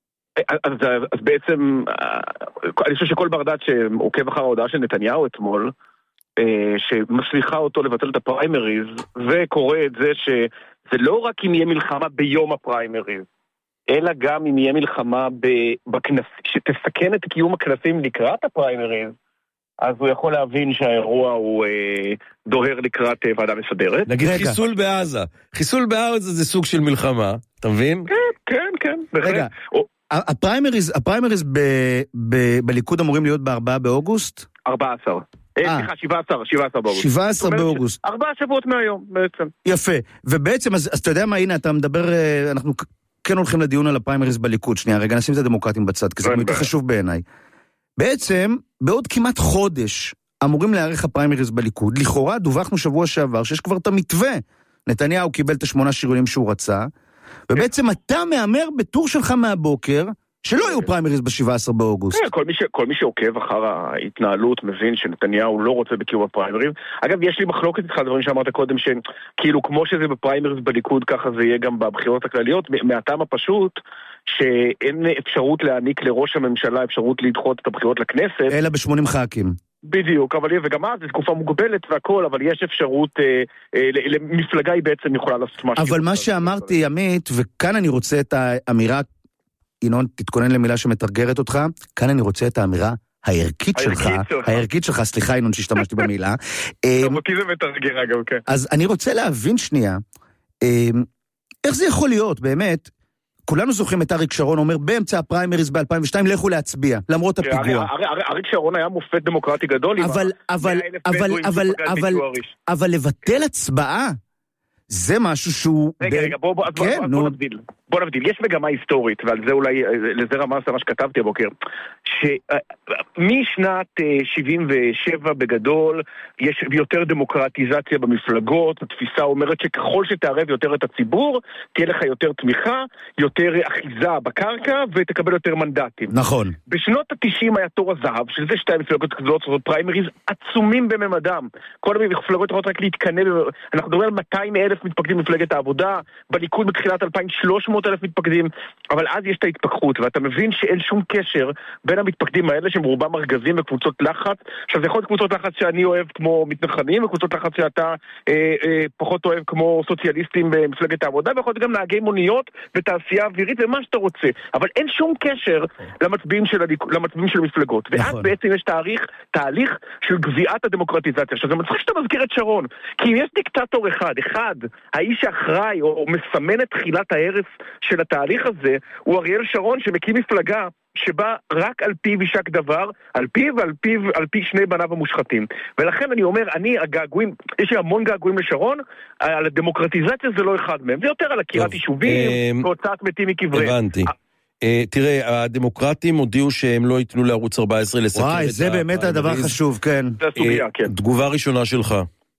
אז בעצם, אני חושב שכל בר דעת שעוקב אחר ההודעה של נתניהו אתמול, שמסליחה אותו לבטל את הפריימריז, וקורא את זה שזה לא רק אם יהיה מלחמה ביום הפריימריז, אלא גם אם יהיה מלחמה שתסכן את קיום הכנסים לקראת הפריימריז, אז הוא יכול להבין שהאירוע הוא דוהר לקראת ועדה מסדרת. נגיד חיסול בעזה. חיסול בעזה זה סוג של מלחמה, אתה מבין? כן. רגע, הפריימריז בליכוד אמורים להיות ב4 באוגוסט? 14. סליחה, 17 באוגוסט. 17 באוגוסט. 4 שבועות מהיום, בעצם. יפה. ובעצם, אז אתה יודע מה, הנה, אתה מדבר, אנחנו כן הולכים לדיון על הפריימריז בליכוד. שנייה, רגע, נשים את הדמוקרטים בצד, כי זה יותר חשוב בעיניי. בעצם, בעוד כמעט חודש, אמורים להערך הפריימריז בליכוד. לכאורה, דווחנו שבוע שעבר שיש כבר את המתווה. נתניהו קיבל את 8 שריונים שהוא רצה, ובעצם אתה מאמר בטור שלך מהבוקר, שלא יהיו פריימריז ב-17 באוגוסט. כל מי שעוקב אחר ההתנהלות מבין שנתניהו לא רוצה בקיום הפריימריז. אגב, יש לי מחלוקת איתך דברים שאמרת קודם, שכאילו כמו שזה בפריימריז בליכוד, ככה זה יהיה גם בבחירות הכלליות, מהטעם הפשוט שאין אפשרות להעניק לראש הממשלה אפשרות לדחות את הבחירות לכנסת. אלא ב-80 ח"כים. בדיוק, וגם אז זו תקופה מוגבלת והכל, אבל יש אפשרות, למפלגה היא בעצם יכולה לעשות משהו. אבל מה שאמרתי, עמית, וכאן אני רוצה את האמירה, ינון, תתכונן למילה שמתרגרת אותך, כאן אני רוצה את האמירה הערכית שלך, סליחה ינון שהשתמשתי במילה. כי זה מתרגר אגב, כן. אז אני רוצה להבין שנייה, איך זה יכול להיות, באמת, כולנו זוכרים את אריק שרון אומר באמצע הפריימריז ב-2002 לכו להצביע, למרות הפיגוע. אריק שרון היה מופת דמוקרטי גדול. אבל לבטל הצבעה, זה משהו שהוא... רגע, בוא נבדיל. יש מגמה היסטורית, ועל זה אולי, לזה רמז מה שכתבתי הבוקר, שמשנת 77 בגדול, יש יותר דמוקרטיזציה במפלגות, התפיסה אומרת שככל שתערב יותר את הציבור, תהיה לך יותר תמיכה, יותר אחיזה בקרקע, ותקבל יותר מנדטים. נכון. בשנות ה-90 היה תור הזהב, שזה 2 מפלגות גדולות, זאת פריימריז עצומים בממדם. כל המפלגות יכולות רק להתקנא, אנחנו מדברים על 200,000 מתפקדים במפלגת העבודה, בליכוד בתחילת 300,000 מתפקדים, אבל אז יש את ההתפקחות, ואתה מבין שאין שום קשר בין המתפקדים האלה, שהם רובם ארגזים וקבוצות לחץ. עכשיו זה יכול להיות קבוצות לחץ שאני אוהב כמו מתנחלים, וקבוצות לחץ שאתה פחות אוהב כמו סוציאליסטים במפלגת העבודה, ויכול להיות גם נהגי מוניות ותעשייה אווירית ומה שאתה רוצה, אבל אין שום קשר למצביעים של המפלגות, ואז בעצם יש תהליך של גביעת הדמוקרטיזציה. עכשיו זה מצחיק שאתה מזכיר את שרון, כי אם יש דיקטטור אחד, האיש שאחראי או מסמן את תחילת ההרס של התהליך הזה, הוא אריאל שרון שמקים מפלגה שבא רק על פיו יישק דבר, על פיו ועל פי שני בניו המושחתים. ולכן אני אומר, הגעגועים, יש לי המון געגועים לשרון, על הדמוקרטיזציה זה לא אחד מהם, זה יותר על עקירת יישובים, והוצאת מתים מקבריהם. הבנתי. תראה, הדמוקרטים הודיעו שהם לא ייתנו לערוץ 14 לסקר את וואי, זה באמת הדבר חשוב, כן. זה הסוגיה, כן. תגובה ראשונה שלך.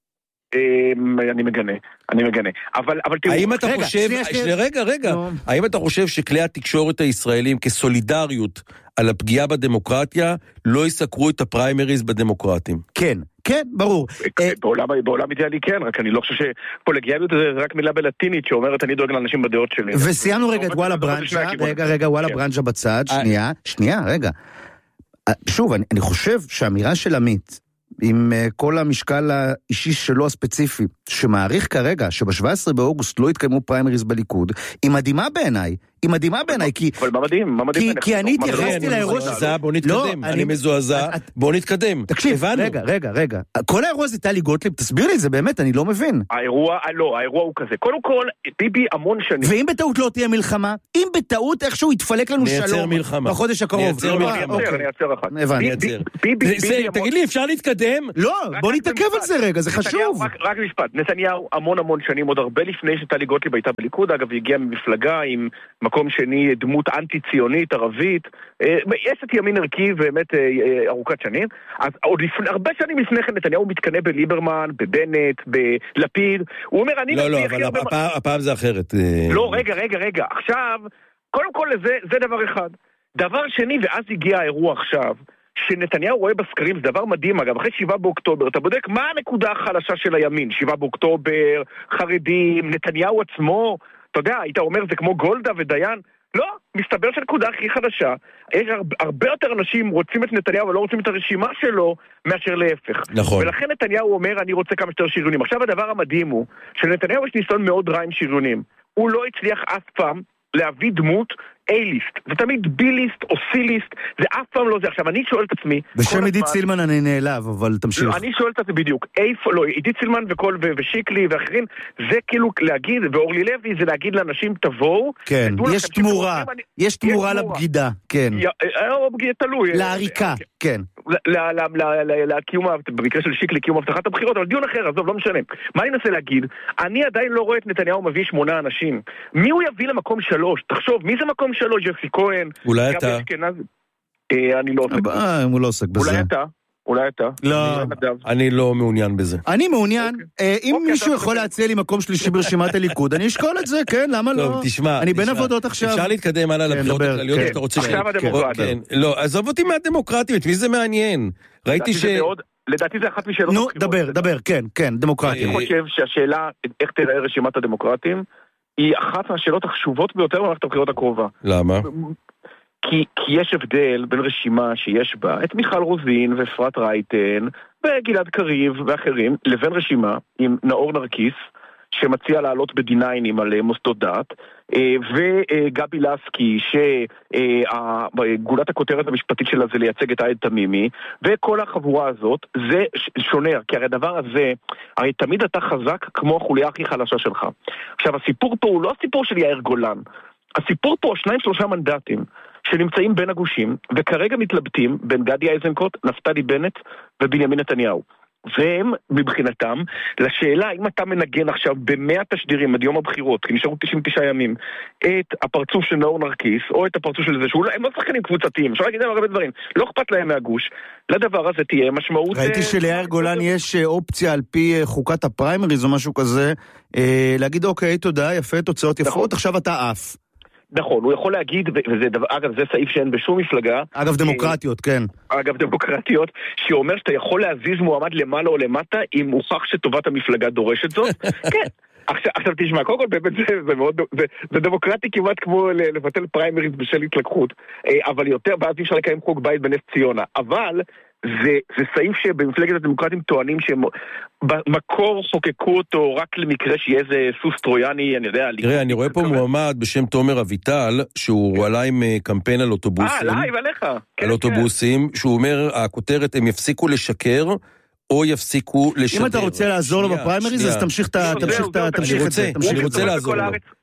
אני מגנה. אבל תראו... האם אתה חושב... רגע. האם אתה חושב שכלי התקשורת הישראלים כסולידריות על הפגיעה בדמוקרטיה לא יסקרו את הפריימריז בדמוקרטים? כן, ברור. בעולם אידיאלי כן, רק אני לא חושב שפולגיאליות זה רק מילה בלטינית שאומרת אני דואג לאנשים בדעות שלי. וסיימנו רגע את וואלה ברנז'ה, רגע, וואלה ברנז'ה בצד, שנייה, רגע. שוב, אני חושב שהאמירה של עמית, עם כל המשקל האישי שלו הספציפי, שמעריך כרגע שב-17 באוגוסט לא התקיימו פריימריז בליכוד, היא מדהימה בעיניי, כי... אבל מה מדהים? כי אני התייחסתי לאירוע... בוא נתקדם, אני מזועזע, בוא נתקדם. תקשיב, רגע. כל האירוע הזה טלי גוטליב, תסביר לי את זה באמת, אני לא מבין. האירוע הוא כזה. קודם כל, ביבי המון שנים... ואם בטעות לא תהיה מלחמה, אם בטעות איכשהו יתפלק לנו שלום בחודש הקרוב. אני אעצר אחת. תגיד לי, אפשר להתקדם? לא, בוא נתעכב על זה רגע, זה חשוב. רק משפט, נתניהו המון שנים, עוד הרבה לפני שטלי גוטליב הייתה בליכוד, אגב, היא הגיעה ממפלגה עם מקום שני, דמות אנטי-ציונית, ערבית, יש את ימין ערכי באמת ארוכת שנים, אז עוד הרבה שנים לפני כן נתניהו מתקנה בליברמן, בבנט, בלפיד, הוא אומר, אני... לא, אבל הפעם זה אחרת. לא, רגע, עכשיו, קודם כל זה דבר אחד. דבר שני, ואז הגיע האירוע עכשיו, שנתניהו רואה בסקרים, זה דבר מדהים אגב, אחרי 7 באוקטובר, אתה בודק מה הנקודה החלשה של הימין, 7 באוקטובר, חרדים, נתניהו עצמו, אתה יודע, היית אומר זה כמו גולדה ודיין, לא, מסתבר שהנקודה הכי חדשה, יש הרבה יותר אנשים רוצים את נתניהו ולא רוצים את הרשימה שלו מאשר להפך. נכון. ולכן נתניהו אומר אני רוצה כמה שיותר שריונים. עכשיו הדבר המדהים הוא שלנתניהו יש ניסיון מאוד רע עם שריונים. הוא לא הצליח אף פעם להביא דמות A-ליסט, זה תמיד B-ליסט או C-ליסט, זה אף פעם לא זה. עכשיו אני שואל את עצמי בשם עידית סילמן אני נעלב, אבל תמשיך. אני שואל את עצמי בדיוק, עידית סילמן ושיקלי ואחרים, זה כאילו להגיד, ואורלי לוי זה להגיד לאנשים תבואו, כן, יש תמורה לבגידה, כן, תלוי, לעריקה, כן, לקיום, במקרה של שיקלי קיום הבטחת הבחירות, אבל דיון אחר, עזוב, לא משנה. מה אני מנסה להגיד? אני עדיין לא רואה את נתניהו מביא 8 אנשים. מי הוא יביא למקום 3? תחשוב, מי זה מקום 3? ג'סי כהן? אולי אתה? אני לא עוסק בזה. הוא לא עוסק בזה. אולי אתה? לא, אני לא מעוניין בזה. אני מעוניין, אם מישהו יכול להציע לי מקום שלישי ברשימת הליכוד, אני אשקול את זה, כן, למה לא? טוב, תשמע. אני בין עבודות עכשיו. אפשר להתקדם הלאה לבחירות הכלליות שאתה רוצה. עכשיו הדמוקרטיה. לא, עזוב אותי מהדמוקרטיות, מי זה מעניין? ראיתי לדעתי זה אחת משאלות הבחירות. נו, דבר, כן, דמוקרטיה. אני חושב שהשאלה, איך תראה רשימת הדמוקרטים, היא אחת מהשאלות החשובות ביותר במערכת הבחירות הקרובה. למה? כי יש הבדל בין רשימה שיש בה את מיכל רוזין ואפרת רייטן וגלעד קריב ואחרים, לבין רשימה עם נאור נרקיס, שמציע לעלות בדיניינים על מוסדות דת, וגבי לסקי, שגולת הכותרת המשפטית שלה זה לייצג את העד תמימי, וכל החבורה הזאת, זה שונה, כי הרי הדבר הזה, הרי תמיד אתה חזק כמו החוליה הכי חלשה שלך. עכשיו, הסיפור פה הוא לא הסיפור של יאיר גולן, הסיפור פה 2-3 מנדטים, שנמצאים בין הגושים, וכרגע מתלבטים בין גדי איזנקוט, נפתלי בנט ובנימין נתניהו. והם, מבחינתם, לשאלה אם אתה מנגן עכשיו ב100 תשדירים עד יום הבחירות, כי נשארו 99 ימים, את הפרצוף של נאור נרקיס, או את הפרצוף של זה, הם לא שחקנים קבוצתיים, אפשר להגיד להם הרבה דברים, לא אכפת להם מהגוש. לדבר הזה תהיה משמעות... ראיתי שליאיר גולן יש אופציה על פי חוקת הפריימריז או משהו כזה, להגיד אוקיי, תודה, יפה, תוצאות יפות, עכשיו אתה עף. נכון, הוא יכול להגיד, אגב זה סעיף שאין בשום מפלגה. אגב דמוקרטיות, כן. אגב דמוקרטיות, שאומר שאתה יכול להזיז מועמד למעלה או למטה, אם הוכח שטובת המפלגה דורשת זאת. כן. עכשיו תשמע, קודם כל באמת זה דמוקרטי כמעט כמו לבטל פריימריז בשל התלקחות, אבל יותר, ואז אפשר לקיים חוק בית בנס ציונה. אבל זה סעיף שבמפלגת הדמוקרטים טוענים שהם במקור חוקקו אותו רק למקרה שיהיה איזה סוס טרויאני, אני יודע... תראה, אני רואה פה מועמד בשם תומר אביטל, שהוא עלה עם קמפיין על אוטובוסים. עליך. על אוטובוסים, שהוא אומר, הכותרת, הם יפסיקו לשקר, או יפסיקו לשדר. אם אתה רוצה לעזור לו בפריימריז, אז תמשיך את זה. אני רוצה לעזור לו.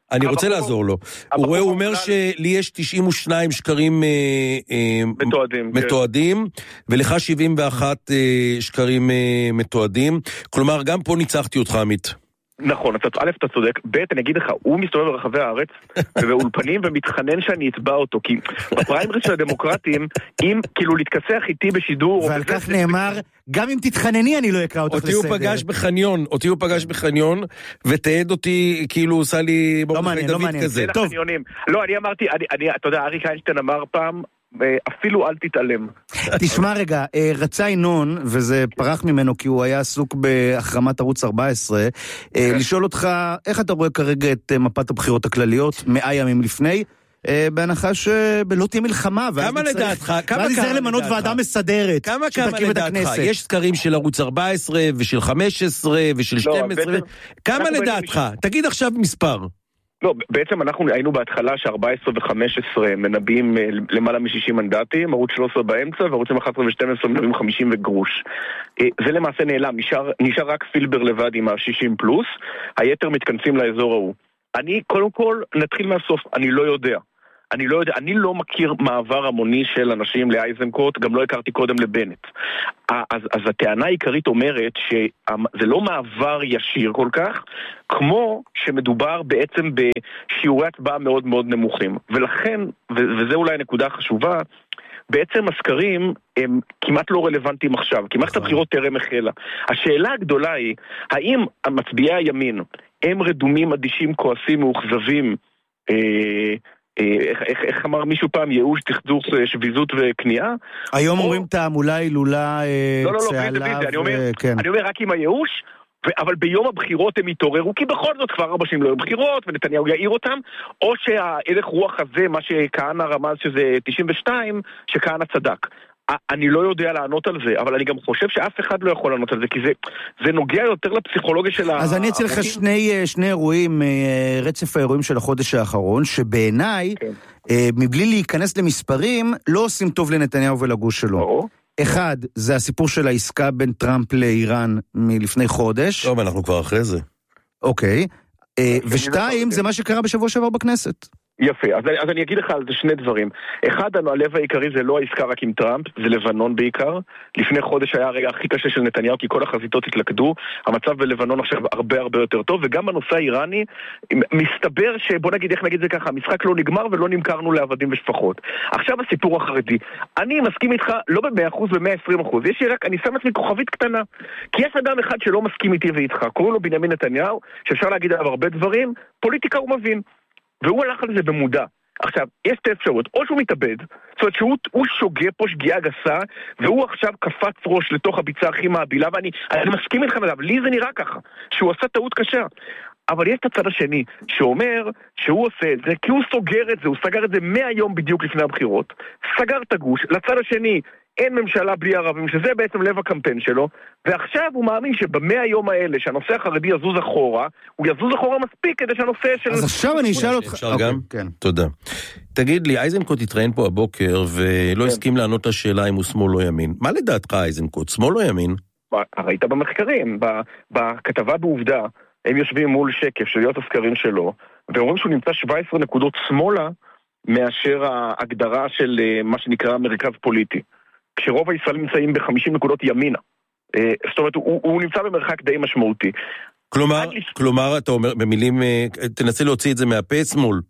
אני רוצה לעזור לו. הוא אומר שלי יש 92 שקרים מתועדים, ולך 71 שקרים מתועדים. כלומר, גם פה ניצחתי אותך, עמית. נכון, א', אתה צודק, ב', אני אגיד לך, הוא מסתובב ברחבי הארץ, ובאולפנים ומתחנן שאני אצבע אותו, כי בפריימריז של הדמוקרטים, אם כאילו להתכסח איתי בשידור... ועל כך נאמר, גם אם תתחנני אני לא אקרא אותך לסדר. אותי הוא פגש בחניון, ותעד אותי, כאילו הוא עושה לי... לא מעניין. טוב. לא, אני אמרתי, אתה יודע, אריק איינשטיין אמר פעם, אפילו אל תתעלם. תשמע רגע, רצה ינון, וזה פרח ממנו כי הוא היה עסוק בהחרמת ערוץ 14, לשאול אותך, איך אתה רואה כרגע את מפת הבחירות הכלליות 100 ימים לפני, בהנחה שלא תהיה מלחמה, כמה לדעתך? ואז נזהר למנות ועדה מסדרת. כמה לדעתך? יש סקרים של ערוץ 14 ושל 15 ושל 12, כמה לדעתך? תגיד עכשיו מספר. לא, בעצם אנחנו היינו בהתחלה ש14 ו-15 מנבאים למעלה מ-60 מנדטים, ערוץ 13 באמצע, וערוצים 11 ו-12 מנבאים 50 וגרוש. זה למעשה נעלם, נשאר רק פילבר לבד עם ה-60 פלוס, היתר מתכנסים לאזור ההוא. אני, קודם כל, נתחיל מהסוף, אני לא יודע, אני לא מכיר מעבר המוני של אנשים לאייזנקוט, גם לא הכרתי קודם לבנט. אז הטענה העיקרית אומרת שזה לא מעבר ישיר כל כך, כמו שמדובר בעצם בשיעורי הצבעה מאוד מאוד נמוכים. ולכן, וזה אולי הנקודה החשובה, בעצם הסקרים הם כמעט לא רלוונטיים עכשיו, כי מערכת הבחירות טרם החלה. השאלה הגדולה היא, האם מצביעי הימין הם רדומים, אדישים, כועסים, מאוכזבים, איך אמר מישהו פעם, ייאוש, תחדוך, שביזות וקנייה? היום אומרים תעמולה, הילולה, צהלה, אני אומר רק עם הייאוש, אבל ביום הבחירות הם יתעוררו, כי בכל זאת כבר 4 שנים לא היו בחירות, ונתניהו יעיר אותם, או שההלך רוח הזה, מה שכהנא רמז שזה 92, שכהנא צדק. אני לא יודע לענות על זה, אבל אני גם חושב שאף אחד לא יכול לענות על זה, כי זה נוגע יותר לפסיכולוגיה של אז אני אצל לך שני אירועים, רצף האירועים של החודש האחרון, שבעיניי, מבלי להיכנס למספרים, לא עושים טוב לנתניהו ולגוש שלו. אחד, זה הסיפור של העסקה בין טראמפ לאיראן מלפני חודש. טוב, אנחנו כבר אחרי זה. אוקיי. ושתיים, זה מה שקרה בשבוע שעבר בכנסת. יפה, אז אני אגיד לך על זה שני דברים. אחד, הלב העיקרי זה לא העסקה רק עם טראמפ, זה לבנון בעיקר. לפני חודש היה הרגע הכי קשה של נתניהו, כי כל החזיתות התלכדו. המצב בלבנון עכשיו הרבה הרבה יותר טוב, וגם בנושא האיראני, מסתבר שבוא נגיד, איך נגיד זה ככה, המשחק לא נגמר ולא נמכרנו לעבדים ושפחות. עכשיו הסיפור החרדי. אני מסכים איתך לא ב100%, ב120%. יש לי רק, אני שם עצמי כוכבית קטנה. כי יש אדם אחד שלא מסכים איתי ואיתך. קוראים לו בנימין נתניהו, שאפשר להגיד עליו הרבה דברים, פוליטיקה הוא מבין. והוא הלך על זה במודע. עכשיו, יש שתי אפשרות, או שהוא מתאבד, זאת אומרת שהוא שוגה פה שגיאה גסה, והוא עכשיו קפץ ראש לתוך הביצה הכי מעבילה, ואני מסכים איתך עליו, לי זה נראה ככה, שהוא עשה טעות קשה. אבל יש את הצד השני, שאומר שהוא עושה את זה, כי הוא סוגר את זה, הוא סגר את זה 100 יום בדיוק לפני הבחירות, סגר את הגוש, לצד השני, אין ממשלה בלי ערבים, שזה בעצם לב הקמפיין שלו, ועכשיו הוא מאמין שב100 יום האלה, שהנושא החרדי יזוז אחורה, הוא יזוז אחורה מספיק כדי שהנושא של... אז עכשיו אני אשאל אותך... אפשר גם? כן. תודה. תגיד לי, אייזנקוט התראיין פה הבוקר, ולא הסכים לענות השאלה אם הוא שמאל או ימין. מה לדעתך אייזנקוט, שמאל או ימין? ראית במחקרים, בכתבה בעובדה, הם יושבים מול שקף של להיות הסקרים שלו, ואומרים שהוא נמצא 17 נקודות שמאלה, מאשר ההגדרה של מה שנקרא מרכז פוליטי. כשרוב הישראלים נמצאים ב50 נקודות ימינה. זאת אומרת, הוא נמצא במרחק די משמעותי. כלומר, אתה אומר, במילים, תנסה להוציא את זה מהפה, שמאל.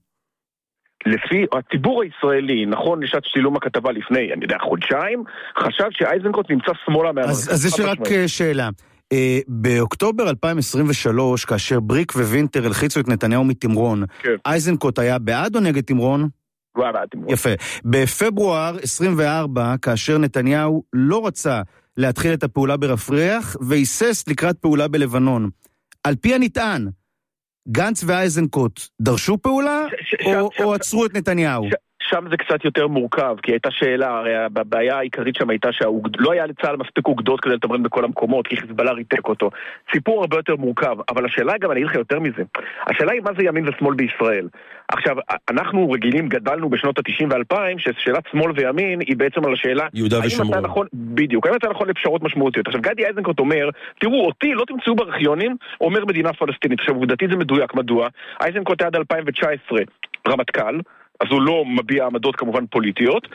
לפי הציבור הישראלי, נכון, לשעת צילום הכתבה לפני, אני יודע, חודשיים, חשב שאייזנקוט נמצא שמאלה מהמרכז. אז יש רק שאלה. באוקטובר 2023, כאשר בריק ווינטר הלחיצו את נתניהו מתמרון, אייזנקוט היה בעד או נגד תמרון? יפה. בפברואר 24, כאשר נתניהו לא רצה להתחיל את הפעולה ברפריח, והיסס לקראת פעולה בלבנון. על פי הנטען, גנץ ואייזנקוט דרשו פעולה או עצרו את נתניהו? שם זה קצת יותר מורכב, כי הייתה שאלה, הרי הבעיה העיקרית שם הייתה שלא היה לצה"ל מספיק אוגדות כדי לתמרן בכל המקומות, כי חיזבאללה ריתק אותו. סיפור הרבה יותר מורכב, אבל השאלה גם, אני אגיד לך יותר מזה, השאלה היא מה זה ימין ושמאל בישראל. עכשיו, אנחנו רגילים, גדלנו בשנות ה-90 ו-2000, ששאלת שמאל וימין היא בעצם על השאלה, יהודה ושומרון. נכון, בדיוק, האם אתה נכון לפשרות משמעותיות. עכשיו, גדי איזנקוט אומר, תראו, אותי לא תמצאו בארכיונים, אומר מדינה פלסטינית. עכשיו, עובדתית זה מדויק, מדוע? איזנקוט עד 2019 רמטכ"ל, אז הוא לא מביע עמדות כמובן פוליטיות,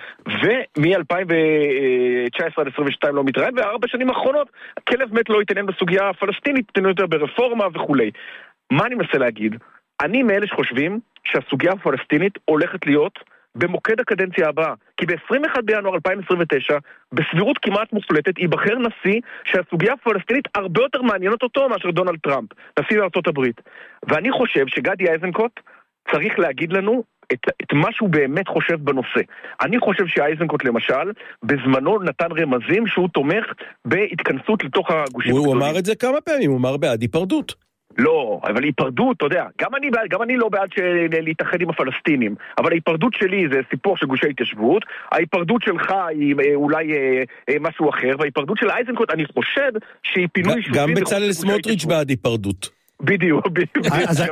ומ-2019 עד 2022 לא מתראיין, ו4 שנים האחרונות, כלב מת לא התעניין בסוגיה הפלסטינית, התעניין יותר ברפורמה וכולי. מה אני מנסה להגיד? אני מאלה שחושבים שהסוגיה הפלסטינית הולכת להיות במוקד הקדנציה הבאה, כי ב-21 בינואר 2029, בסבירות כמעט מוחלטת, ייבחר נשיא שהסוגיה הפלסטינית הרבה יותר מעניינת אותו מאשר דונלד טראמפ, נשיא לארצות הברית. ואני חושב שגדי איזנקוט צריך להגיד לנו את מה שהוא באמת חושב בנושא. אני חושב שאייזנקוט למשל, בזמנו נתן רמזים שהוא תומך בהתכנסות לתוך הגושים. הוא אמר את זה כמה פעמים, הוא אמר בעד היפרדות. לא, אבל היפרדות, אתה יודע, גם אני לא בעד להתאחד עם הפלסטינים, אבל ההיפרדות שלי זה סיפור של גושי התיישבות, ההיפרדות שלך היא אולי משהו אחר, וההיפרדות של אייזנקוט, אני חושב שהיא פינוי יישובים... גם בצלאל סמוטריץ' בעד היפרדות. בדיוק. אז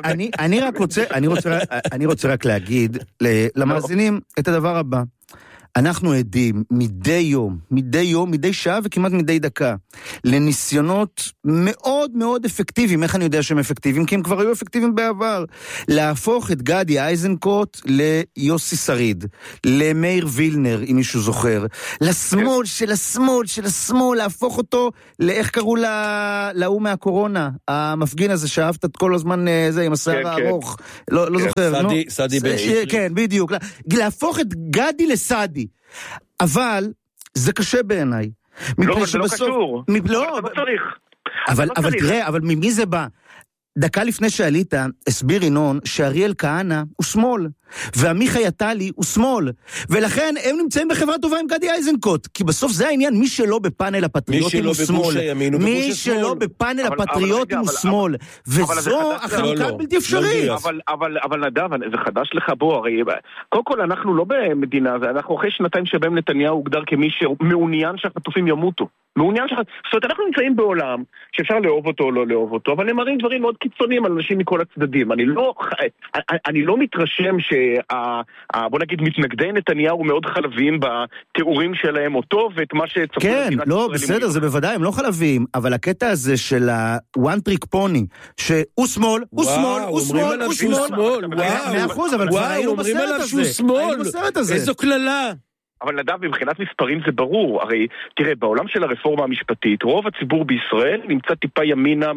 אני רוצה רק להגיד למאזינים את הדבר הבא. אנחנו עדים מדי יום, מדי שעה וכמעט מדי דקה, לניסיונות מאוד מאוד אפקטיביים. איך אני יודע שהם אפקטיביים? כי הם כבר היו אפקטיביים בעבר. להפוך את גדי איזנקוט ליוסי שריד, למאיר וילנר, אם מישהו זוכר, לשמאל של השמאל, להפוך אותו לאיך קראו להוא מהקורונה, המפגין הזה שאהבת את כל הזמן זה עם השיער הארוך, לא זוכר, סעדי בן שטרית. כן, בדיוק. להפוך את גדי לסעדי. אבל זה קשה בעיניי. לא, אבל זה לא קשור. לא צריך. אבל תראה, אבל ממי זה בא? דקה לפני שעלית, הסביר ינון שאריאל כהנא הוא שמאל, ועמיחי עטלי הוא שמאל, ולכן הם נמצאים בחברה טובה עם גדי איזנקוט, כי בסוף זה העניין, מי שלא בפאנל הפטריוטים הוא שמאל, מי שלא בפאנל הפטריוטים הוא שמאל, וזו החלוקה בלתי אפשרית. אבל נדב, זה חדש לך בו, הרי קודם כל אנחנו לא במדינה, אנחנו אחרי שנתיים שבהם נתניהו הוגדר כמי שמעוניין שהחטופים ימותו. מעוניין זאת אומרת, אנחנו נמצאים בעולם שאפשר לאהוב אותו או לא לאהוב אותו, אבל הם מראים דברים מאוד קיצוניים על אנשים מכל הצדדים. אני לא מתרשם בוא נגיד, מתנגדי נתניהו מאוד חלבים בתיאורים שלהם אותו, ואת מה שצפו... כן, לא, בסדר, זה בוודאי, הם לא חלבים, אבל הקטע הזה של ה-one trick pony, שהוא שמאל, הוא שמאל, הוא שמאל, הוא שמאל, 100%, אבל כבר היינו בסרט הזה. איזו כללה. אבל נדב, מבחינת מספרים זה ברור. הרי, תראה, בעולם של הרפורמה המשפטית, רוב הציבור בישראל נמצא טיפה ימינה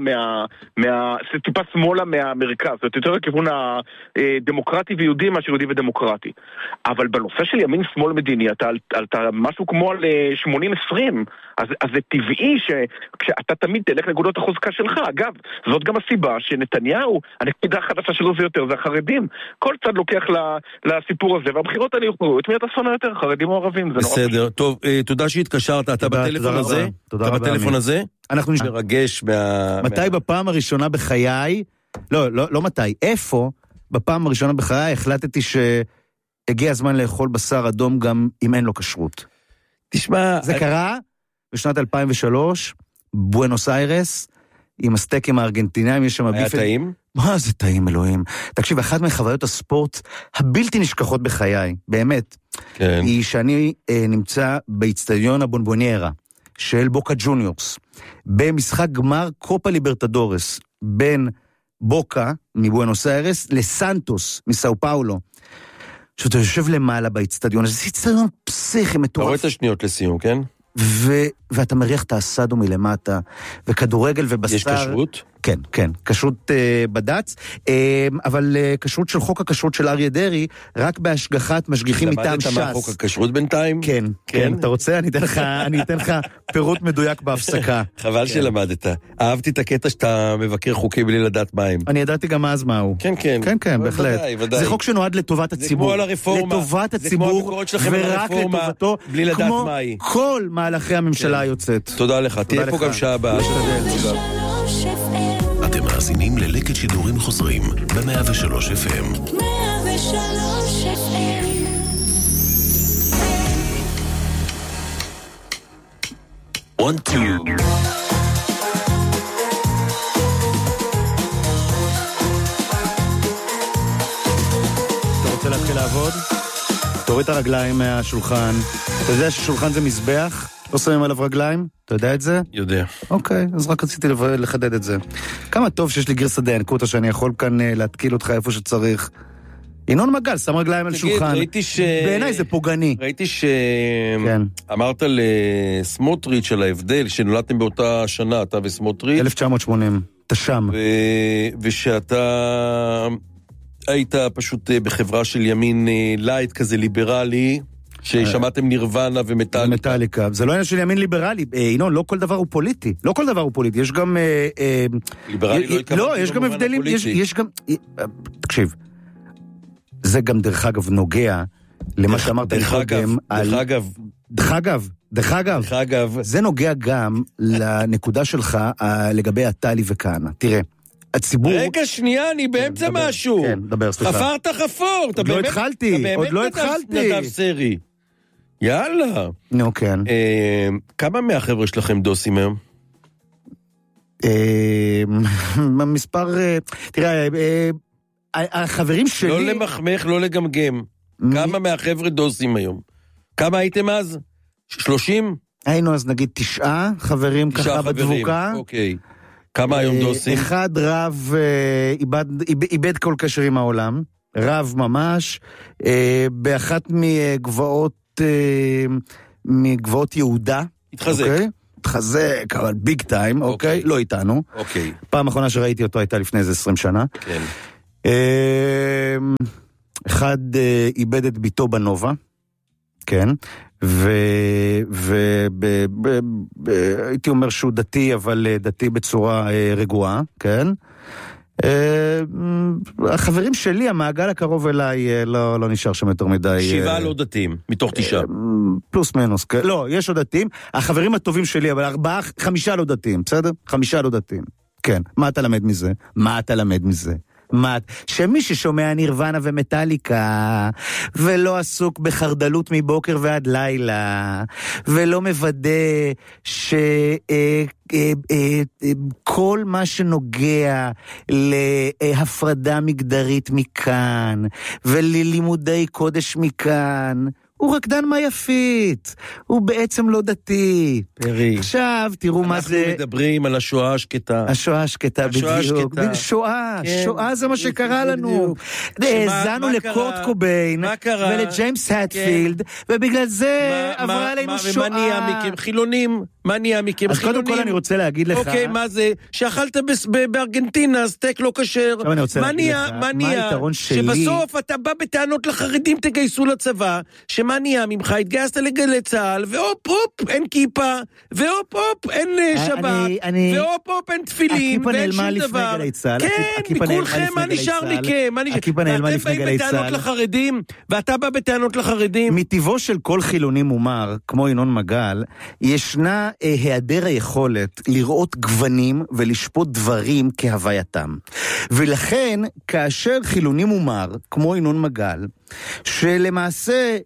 טיפה שמאלה מהמרכז. זאת אומרת, יותר לכיוון הדמוקרטי ויהודי מאשר יהודי ודמוקרטי. אבל בנושא של ימין-שמאל מדיני, אתה משהו כמו על 80-20. אז זה טבעי שכשאתה תמיד תלך נקודות החוזקה שלך. אגב, זאת גם הסיבה שנתניהו, הנקודה החדשה שלו זה יותר, זה החרדים. כל צד לוקח לסיפור הזה, והבחירות האלה יוכלו, את מי אתה שונא יותר, חרדים או ערבים, זה נורא. בסדר, טוב, תודה שהתקשרת, אתה בטלפון הזה? אתה בטלפון הזה? אנחנו מרגש מתי בפעם הראשונה בחיי, לא מתי, איפה בפעם הראשונה בחיי החלטתי שהגיע הזמן לאכול בשר אדום גם אם אין לו כשרות? תשמע... זה קרה בשנת 2003, בואנוס איירס, עם הסטייקים הארגנטינאים, יש שם היה טעים? מה זה טעים, אלוהים? תקשיב, אחת מחוויות הספורט הבלתי נשכחות בחיי, באמת, כן. היא שאני נמצא באצטדיון הבונבוניירה של בוקה ג'וניורס, במשחק גמר קופה ליברטדורס, בין בוקה מבואנוס איירס לסנטוס מסאו פאולו. שאתה יושב למעלה באצטדיון, זה אצטדיון פסיכי מטורף. אתה רואה את השניות לסיום, כן? ואתה מריח את האסדו מלמטה, וכדורגל ובשר... יש כשרות? כן, כן, כשרות בד"ץ, אבל כשרות של חוק הכשרות של אריה דרעי, רק בהשגחת משגיחים מטעם ש"ס. למדת מה חוק הכשרות בינתיים? כן, כן, אתה רוצה? אני אתן לך פירוט מדויק בהפסקה. חבל שלמדת. אהבתי את הקטע שאתה מבקר חוקי בלי לדעת מים. אני ידעתי גם אז מהו. כן, כן. כן, כן, בהחלט. זה חוק שנועד לטובת הציבור. זה כמו על הרפורמה. לטובת הציבור, ורק לטובתו, כמו כל מהלכי הממשלה היוצאת. תודה לך. תהיה פה גם שעה הבאה. אתם מאזינים ללקט שידורים חוזרים ב-103 FM. 103 FM 1, 2. אתה רוצה להתחיל לעבוד? תוריד את הרגליים מהשולחן. אתה יודע ששולחן זה מזבח? לא שמים עליו רגליים? אתה יודע את זה? יודע. אוקיי, אז רק רציתי לחדד את זה. כמה טוב שיש לי גרסא דינקותא שאני יכול כאן להתקיל אותך איפה שצריך. ינון מגל, שם רגליים על שולחן. ראיתי בעיניי זה פוגעני. ראיתי אמרת לסמוטריץ' על ההבדל, שנולדתם באותה שנה, אתה וסמוטריץ'. 1980, אתה שם. ושאתה היית פשוט בחברה של ימין לייט כזה ליברלי, ששמעתם נירוונה ומטאליקה. זה לא עניין של ימין ליברלי. ינון, לא כל דבר הוא פוליטי. לא כל דבר הוא פוליטי. יש גם... ליברלי לא, יש גם הבדלים. יש גם... תקשיב. זה גם דרך אגב נוגע למה שאמרת קודם. דרך אגב. זה נוגע גם לנקודה שלך לגבי הטלי וכהנא. תראה. הציבור... רגע, שנייה, אני באמצע משהו. כן, דבר, סליחה. חפרת חפור. עוד לא התחלתי. עוד לא התחלתי. נדב סרי. יאללה. נו, כן. כמה מהחבר'ה שלכם דוסים היום? מספר... תראה, החברים שלי... לא למחמך, לא לגמגם. כמה מהחבר'ה דוסים היום? כמה הייתם אז? 30? היינו אז נגיד 9 חברים ככה בדבוקה. אוקיי. כמה היום דוסים? אחד רב איבד כל קשר עם העולם, רב ממש, באחת מגבעות יהודה. התחזק. התחזק, אבל ביג טיים, אוקיי? לא איתנו. אוקיי. פעם האחרונה שראיתי אותו הייתה לפני איזה 20 שנה. כן. אחד איבד את ביתו בנובה, כן, והייתי אומר שהוא דתי, אבל דתי בצורה רגועה, כן. החברים שלי, המעגל הקרוב אליי, לא נשאר שם יותר מדי. 7 לא דתיים, מתוך 9. פלוס מינוס, כן. לא, יש עוד דתיים. החברים הטובים שלי, אבל 5 לא דתיים, בסדר? 5 לא דתיים. כן. מה אתה למד מזה? שמי ששומע נירוונה ומטאליקה, ולא עסוק בחרדלות מבוקר ועד לילה, ולא מוודא שכל מה שנוגע להפרדה מגדרית מכאן, וללימודי קודש מכאן, הוא רקדן מה יפית, הוא בעצם לא דתי. פרי. עכשיו תראו מה זה... אנחנו מדברים על השואה השקטה. השואה השקטה בדיוק. שואה זה מה שקרה לנו. האזנו לקורט קוביין, ולג'יימס הטפילד, ובגלל זה עברה עלינו שואה. ומה נהיה מכם חילונים? מה נהיה מכם אז חילונים? קודם כל אני רוצה להגיד לך... אוקיי, מה זה? שאכלת בארגנטינה, סטייק לא כשר. מה נהיה? שבסוף אתה בא בטענות לחרדים, תגייסו לצבא, שמה נהיה ממך? התגייסת לגלי צהל, ואופ, אופ, אין כיפה, ואופ, אופ, אין שבת, ואופ, אופ, אין תפילין, ואין שום דבר. כן, מכולכם, מה נשאר מכם? ואתם באים בטענות לחרדים, ואתה בא בטענות לחרדים. מטבעו של כל חילוני מומר, כמו ינון מגל, ישנה היעדר היכולת לראות גוונים ולשפוט דברים כהווייתם. ולכן, כאשר חילוני מומר, כמו ינון מגל, שלמעשה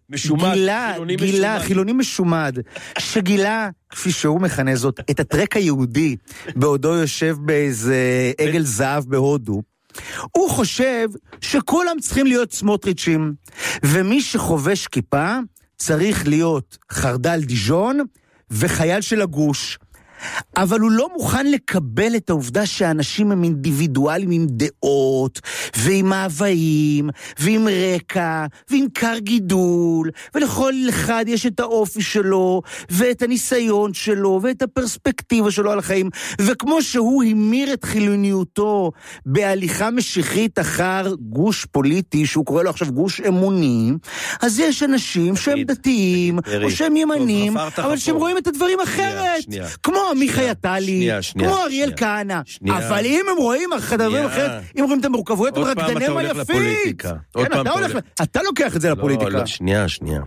חילוני משומד, שגילה, כפי שהוא מכנה זאת, את הטרק היהודי, בעודו יושב באיזה עגל זהב בהודו, הוא חושב שכולם צריכים להיות סמוטריצ'ים, ומי שחובש כיפה צריך להיות חרדל דיז'ון וחייל של הגוש. אבל הוא לא מוכן לקבל את העובדה שהאנשים הם אינדיבידואלים עם דעות, ועם מאוויים, ועם רקע, ועם קר גידול, ולכל אחד יש את האופי שלו, ואת הניסיון שלו, ואת הפרספקטיבה שלו על החיים, וכמו שהוא המיר את חילוניותו בהליכה משיחית אחר גוש פוליטי, שהוא קורא לו עכשיו גוש אמוני, אז יש אנשים שהם דתיים, או שהם ימנים, אבל שהם רואים את הדברים אחרת, כמו מיכאל טלי, כמו אריאל כהנא, אבל אם הם רואים דברים אחרת, אם רואים את המורכבויות, הם רקדנים היפית. אתה לוקח את זה לפוליטיקה. לא, שנייה.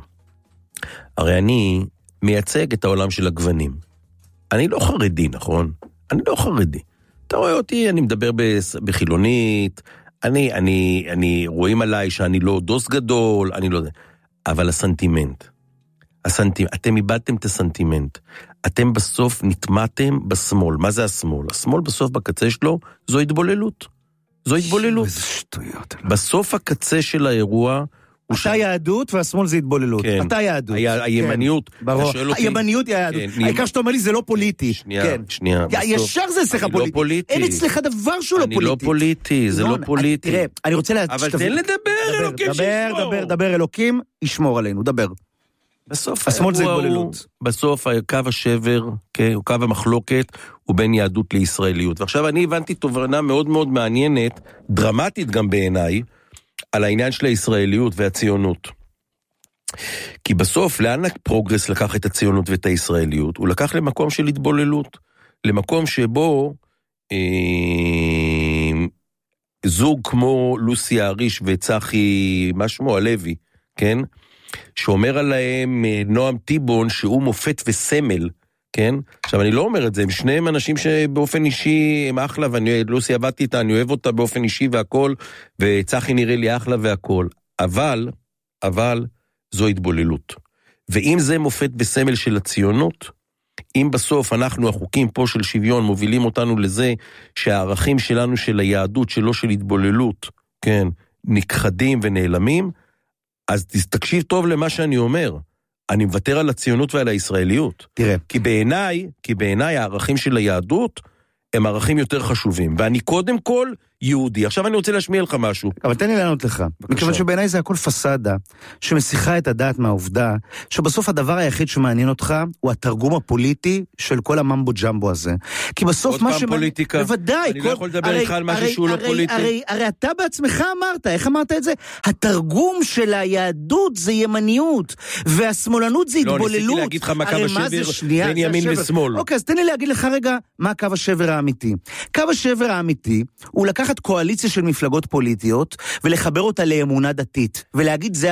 הרי אני מייצג את העולם של הגוונים. אני לא חרדי, נכון? אני לא חרדי. אתה רואה אותי, אני מדבר בחילונית, אני רואים עליי שאני לא דוס גדול, אני לא יודע. אבל הסנטימנט, אתם איבדתם את הסנטימנט. אתם בסוף נטמעתם בשמאל. מה זה השמאל? השמאל בסוף בקצה שלו זו התבוללות. זו התבוללות. איזה שטויות. בסוף הקצה של האירוע... אתה יהדות והשמאל זה התבוללות. כן. אתה יהדות. הימניות. ברור. הימניות היא היהדות. העיקר שאתה אומר לי זה לא פוליטי. שנייה. ישר זה אצלך פוליטי. אין אצלך דבר שהוא לא פוליטי. אני לא פוליטי, זה לא פוליטי. תראה, אני רוצה אבל תן לדבר, אלוקים שישמור. דבר, אלוקים ישמור עלינו, דבר. בסוף השמאל זה התבוללות. בסוף קו השבר, קו המחלוקת, הוא בין יהדות לישראליות. ועכשיו אני הבנתי תובנה מאוד מאוד מעניינת, דרמטית גם בעיניי, על העניין של הישראליות והציונות. כי בסוף, לאן הפרוגרס לקח את הציונות ואת הישראליות? הוא לקח למקום של התבוללות. למקום שבו זוג כמו לוסי אריש וצחי, מה שמו, הלוי, כן? שאומר עליהם נועם טיבון שהוא מופת וסמל, כן? עכשיו אני לא אומר את זה, הם שניהם אנשים שבאופן אישי הם אחלה, ולוסי עבדתי איתה, אני אוהב אותה באופן אישי והכל, וצחי נראה לי אחלה והכל, אבל זו התבוללות. ואם זה מופת וסמל של הציונות, אם בסוף אנחנו החוקים פה של שוויון מובילים אותנו לזה שהערכים שלנו של היהדות שלו של התבוללות, כן, נכחדים ונעלמים, אז תקשיב טוב למה שאני אומר. אני מוותר על הציונות ועל הישראליות. תראה. כי בעיניי הערכים של היהדות הם ערכים יותר חשובים. ואני קודם כל יהודי. עכשיו אני רוצה להשמיע לך משהו. אבל תן לי לענות לך. מכיוון שבעיניי זה הכל פסדה, שמסיחה את הדעת מהעובדה, שבסוף הדבר היחיד שמעניין אותך, הוא התרגום הפוליטי של כל הממבו ג'מבו הזה. כי בסוף מה פוליטיקה. בוודאי. אני לא יכול לדבר איתך על משהו שהוא לא פוליטי. הרי אתה בעצמך אמרת, איך אמרת את זה? התרגום של היהדות זה ימניות, והשמאלנות זה התבוללות. לא, ניסיתי להגיד לך מה קו השבר בין ימין ושמאל. אוקיי, אז תן לי להגיד לך רגע, מה קו השבר האמיתי. קו השבר האמיתי הוא לקחת קואליציה של מפלגות פוליטיות ולחבר אותה לאמונה דתית, ולהגיד זה